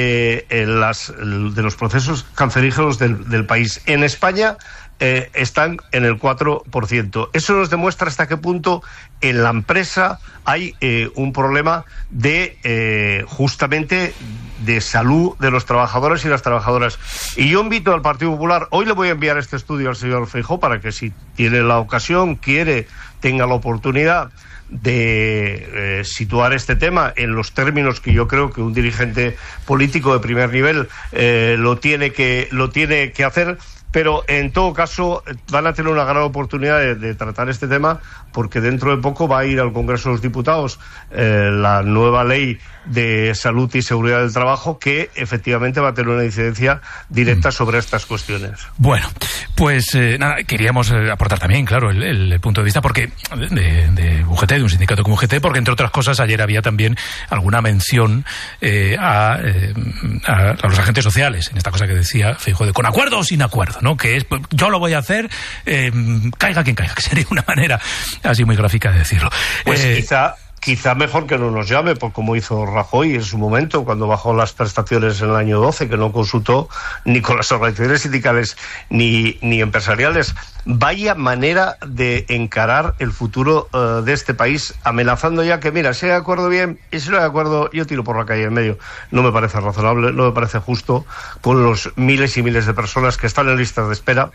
los procesos cancerígenos del país. En España están en el 4%. Eso nos demuestra hasta qué punto en la empresa hay un problema de justamente de salud de los trabajadores y las trabajadoras. Y yo invito al Partido Popular, hoy le voy a enviar este estudio al señor Feijóo para que, si tiene la ocasión, tenga la oportunidad de situar este tema en los términos que yo creo que un dirigente político de primer nivel lo tiene que hacer. Pero en todo caso van a tener una gran oportunidad de tratar este tema, porque dentro de poco va a ir al Congreso de los Diputados la nueva ley de salud y seguridad del trabajo, que efectivamente va a tener una incidencia directa sobre estas cuestiones. Bueno, pues nada, queríamos aportar también, claro, el punto de vista porque de UGT, de un sindicato como UGT, porque entre otras cosas ayer había también alguna mención a los agentes sociales, en esta cosa que decía Feijóo, de con acuerdo o sin acuerdo, ¿no? Que es, pues, yo lo voy a hacer, caiga quien caiga, que sería una manera así muy gráfica de decirlo. Pues quizá mejor que no nos llame, pues como hizo Rajoy en su momento, cuando bajó las prestaciones en el año 12, que no consultó ni con las organizaciones sindicales ni empresariales. Vaya manera de encarar el futuro de este país, amenazando ya que, mira, si hay acuerdo bien, y si no hay acuerdo, yo tiro por la calle en medio. No me parece razonable, no me parece justo con los miles y miles de personas que están en listas de espera,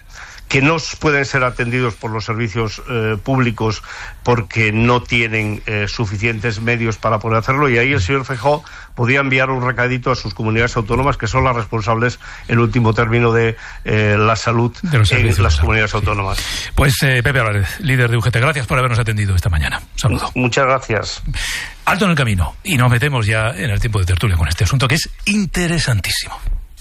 que no pueden ser atendidos por los servicios públicos porque no tienen suficientes medios para poder hacerlo, y ahí el señor Feijóo podía enviar un recadito a sus comunidades autónomas, que son las responsables en último término de la salud en las comunidades autónomas. Pues Pepe Álvarez, líder de UGT, gracias por habernos atendido esta mañana. Un saludo. Muchas gracias. Alto en el camino, y nos metemos ya en el tiempo de tertulia con este asunto que es interesantísimo.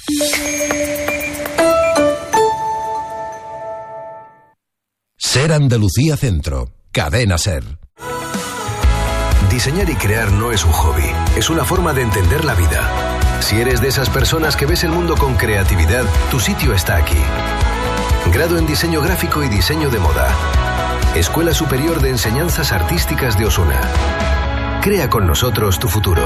Ser Andalucía Centro, Cadena Ser. Diseñar y crear no es un hobby, es una forma de entender la vida. Si eres de esas personas que ves el mundo con creatividad, tu sitio está aquí. Grado en Diseño Gráfico y Diseño de Moda. Escuela Superior de Enseñanzas Artísticas de Osuna. Crea con nosotros tu futuro.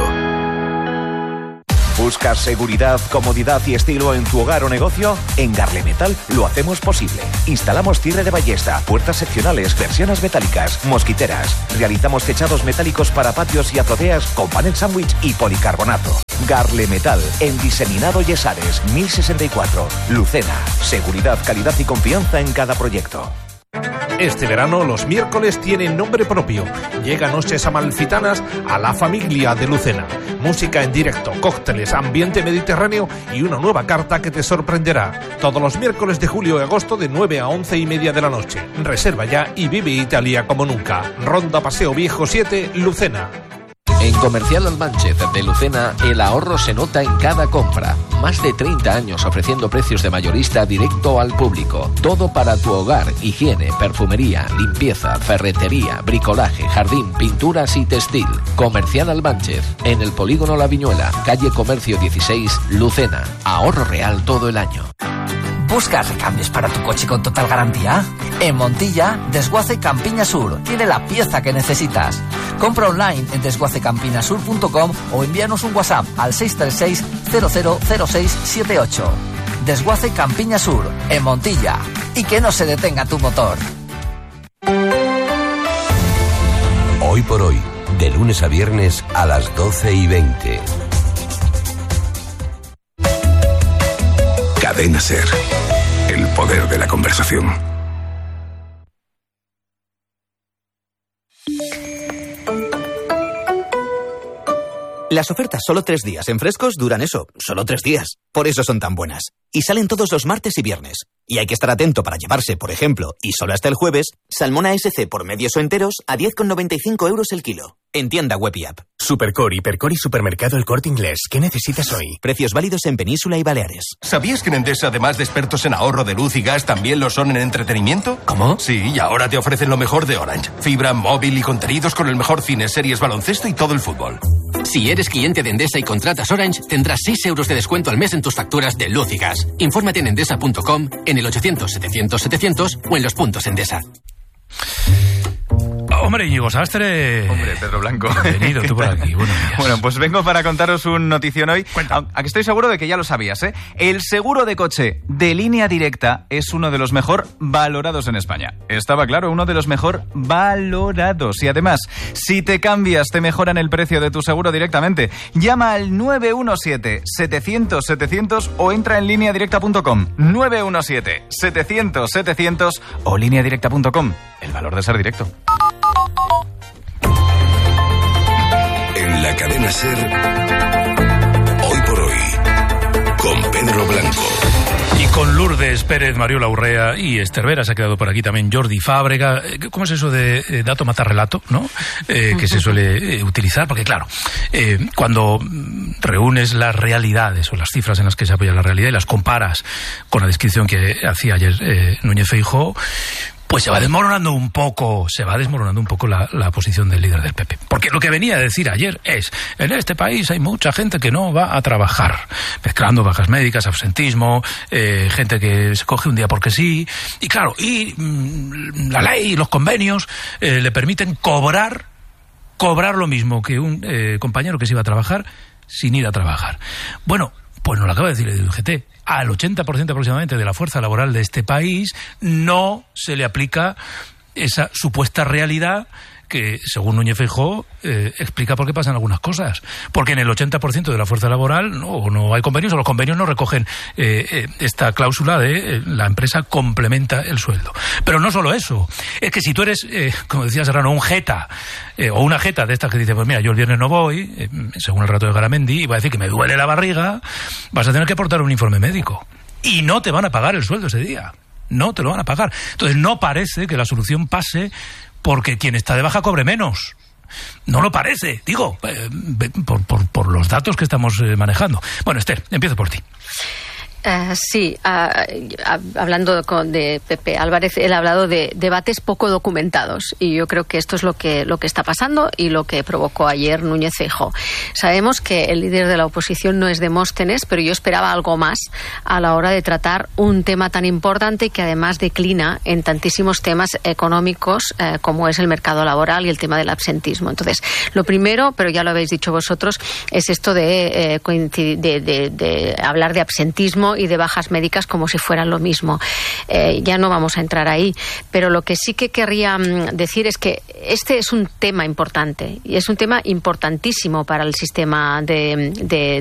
¿Buscas seguridad, comodidad y estilo en tu hogar o negocio? En Garlemetal lo hacemos posible. Instalamos cierre de ballesta, puertas seccionales, persianas metálicas, mosquiteras. Realizamos techados metálicos para patios y azoteas con panel sándwich y policarbonato. Garlemetal, en Diseminado Yesares, 1064. Lucena. Seguridad, calidad y confianza en cada proyecto. Este verano los miércoles tienen nombre propio. Llega Noches Amalfitanas a la familia de Lucena. Música en directo, cócteles, ambiente mediterráneo y una nueva carta que te sorprenderá. Todos los miércoles de julio y agosto de 9 a 11:30 de la noche. Reserva ya y vive Italia como nunca. Ronda Paseo Viejo 7, Lucena. En Comercial Almánchez de Lucena, el ahorro se nota en cada compra. Más de 30 años ofreciendo precios de mayorista directo al público. Todo para tu hogar, higiene, perfumería, limpieza, ferretería, bricolaje, jardín, pinturas y textil. Comercial Almánchez, en el Polígono La Viñuela, calle Comercio 16, Lucena. Ahorro real todo el año. ¿Buscas recambios para tu coche con total garantía? En Montilla, Desguace Campiña Sur tiene la pieza que necesitas. Compra online en desguacecampinasur.com o envíanos un WhatsApp al 636 000678. Desguace Campiña Sur, en Montilla. Y que no se detenga tu motor. Hoy por hoy, de lunes a viernes a las 12:20. Cadena Ser. El poder de la conversación. Las ofertas solo 3 días en Frescos duran eso, solo 3 días. Por eso son tan buenas. Y salen todos los martes y viernes. Y hay que estar atento para llevarse, por ejemplo, y solo hasta el jueves, salmón SC por medios o enteros a 10,95 € el kilo. En tienda web y app. Supercor, Hipercor y Supermercado El Corte Inglés. ¿Qué necesitas hoy? Precios válidos en Península y Baleares. ¿Sabías que en Endesa, además de expertos en ahorro de luz y gas, también lo son en entretenimiento? ¿Cómo? Sí, y ahora te ofrecen lo mejor de Orange. Fibra, móvil y contenidos con el mejor cine, series, baloncesto y todo el fútbol. Si eres cliente de Endesa y contratas Orange, tendrás 6 € de descuento al mes en tus facturas de luz y gas. Infórmate en endesa.com, en el 800-700-700 o en los puntos Endesa. Hombre, Íñigo Sastre. Hombre, Pedro Blanco. Bienvenido tú por aquí. Bueno, pues vengo para contaros un notición hoy. Aunque estoy seguro de que ya lo sabías, ¿eh? El seguro de coche de Línea Directa es uno de los mejor valorados en España. Estaba claro, uno de los mejor valorados. Y además, si te cambias, te mejoran el precio de tu seguro directamente. Llama al 917-700-700 o entra en lineadirecta.com. 917-700-700 o lineadirecta.com. El valor de ser directo. En la Cadena Ser, hoy por hoy, con Pedro Blanco. Y con Lourdes Pérez, Mariola Urrea y Esther Vera. Se ha quedado por aquí también Jordi Fábrega. ¿Cómo es eso de dato mata relato, no? Que se suele utilizar, porque claro, cuando reúnes las realidades o las cifras en las que se apoya la realidad y las comparas con la descripción que hacía ayer Núñez Feijóo, pues se va desmoronando un poco la posición del líder del PP. Porque lo que venía a decir ayer es, en este país hay mucha gente que no va a trabajar, mezclando bajas médicas, absentismo, gente que se coge un día porque sí, y claro, la ley y los convenios le permiten cobrar lo mismo que un compañero que se iba a trabajar sin ir a trabajar. Bueno, pues nos lo acaba de decir el UGT. Al 80% aproximadamente de la fuerza laboral de este país no se le aplica esa supuesta realidad que, según Núñez Feijóo, explica por qué pasan algunas cosas. Porque en el 80% de la fuerza laboral no hay convenios, o los convenios no recogen esta cláusula de la empresa complementa el sueldo. Pero no solo eso, es que si tú eres, como decía Serrano, un jeta o una jeta de estas que dice, pues mira, yo el viernes no voy, según el relato de Garamendi, y va a decir que me duele la barriga, vas a tener que aportar un informe médico. Y no te van a pagar el sueldo ese día. No te lo van a pagar. Entonces no parece que la solución pase porque quien está de baja cobre menos. No lo parece, digo, por los datos que estamos manejando. Bueno, Esther, empiezo por ti. Sí, hablando de Pepe Álvarez, él ha hablado de debates poco documentados, y yo creo que esto es lo que está pasando y lo que provocó ayer Núñez Feijóo. Sabemos que el líder de la oposición no es Demóstenes, pero yo esperaba algo más a la hora de tratar un tema tan importante que además declina en tantísimos temas económicos como es el mercado laboral y el tema del absentismo. Entonces, lo primero, pero ya lo habéis dicho vosotros, es esto de hablar de absentismo y de bajas médicas como si fueran lo mismo. Ya no vamos a entrar ahí, pero lo que sí que querría decir es que este es un tema importante y es un tema importantísimo para el sistema de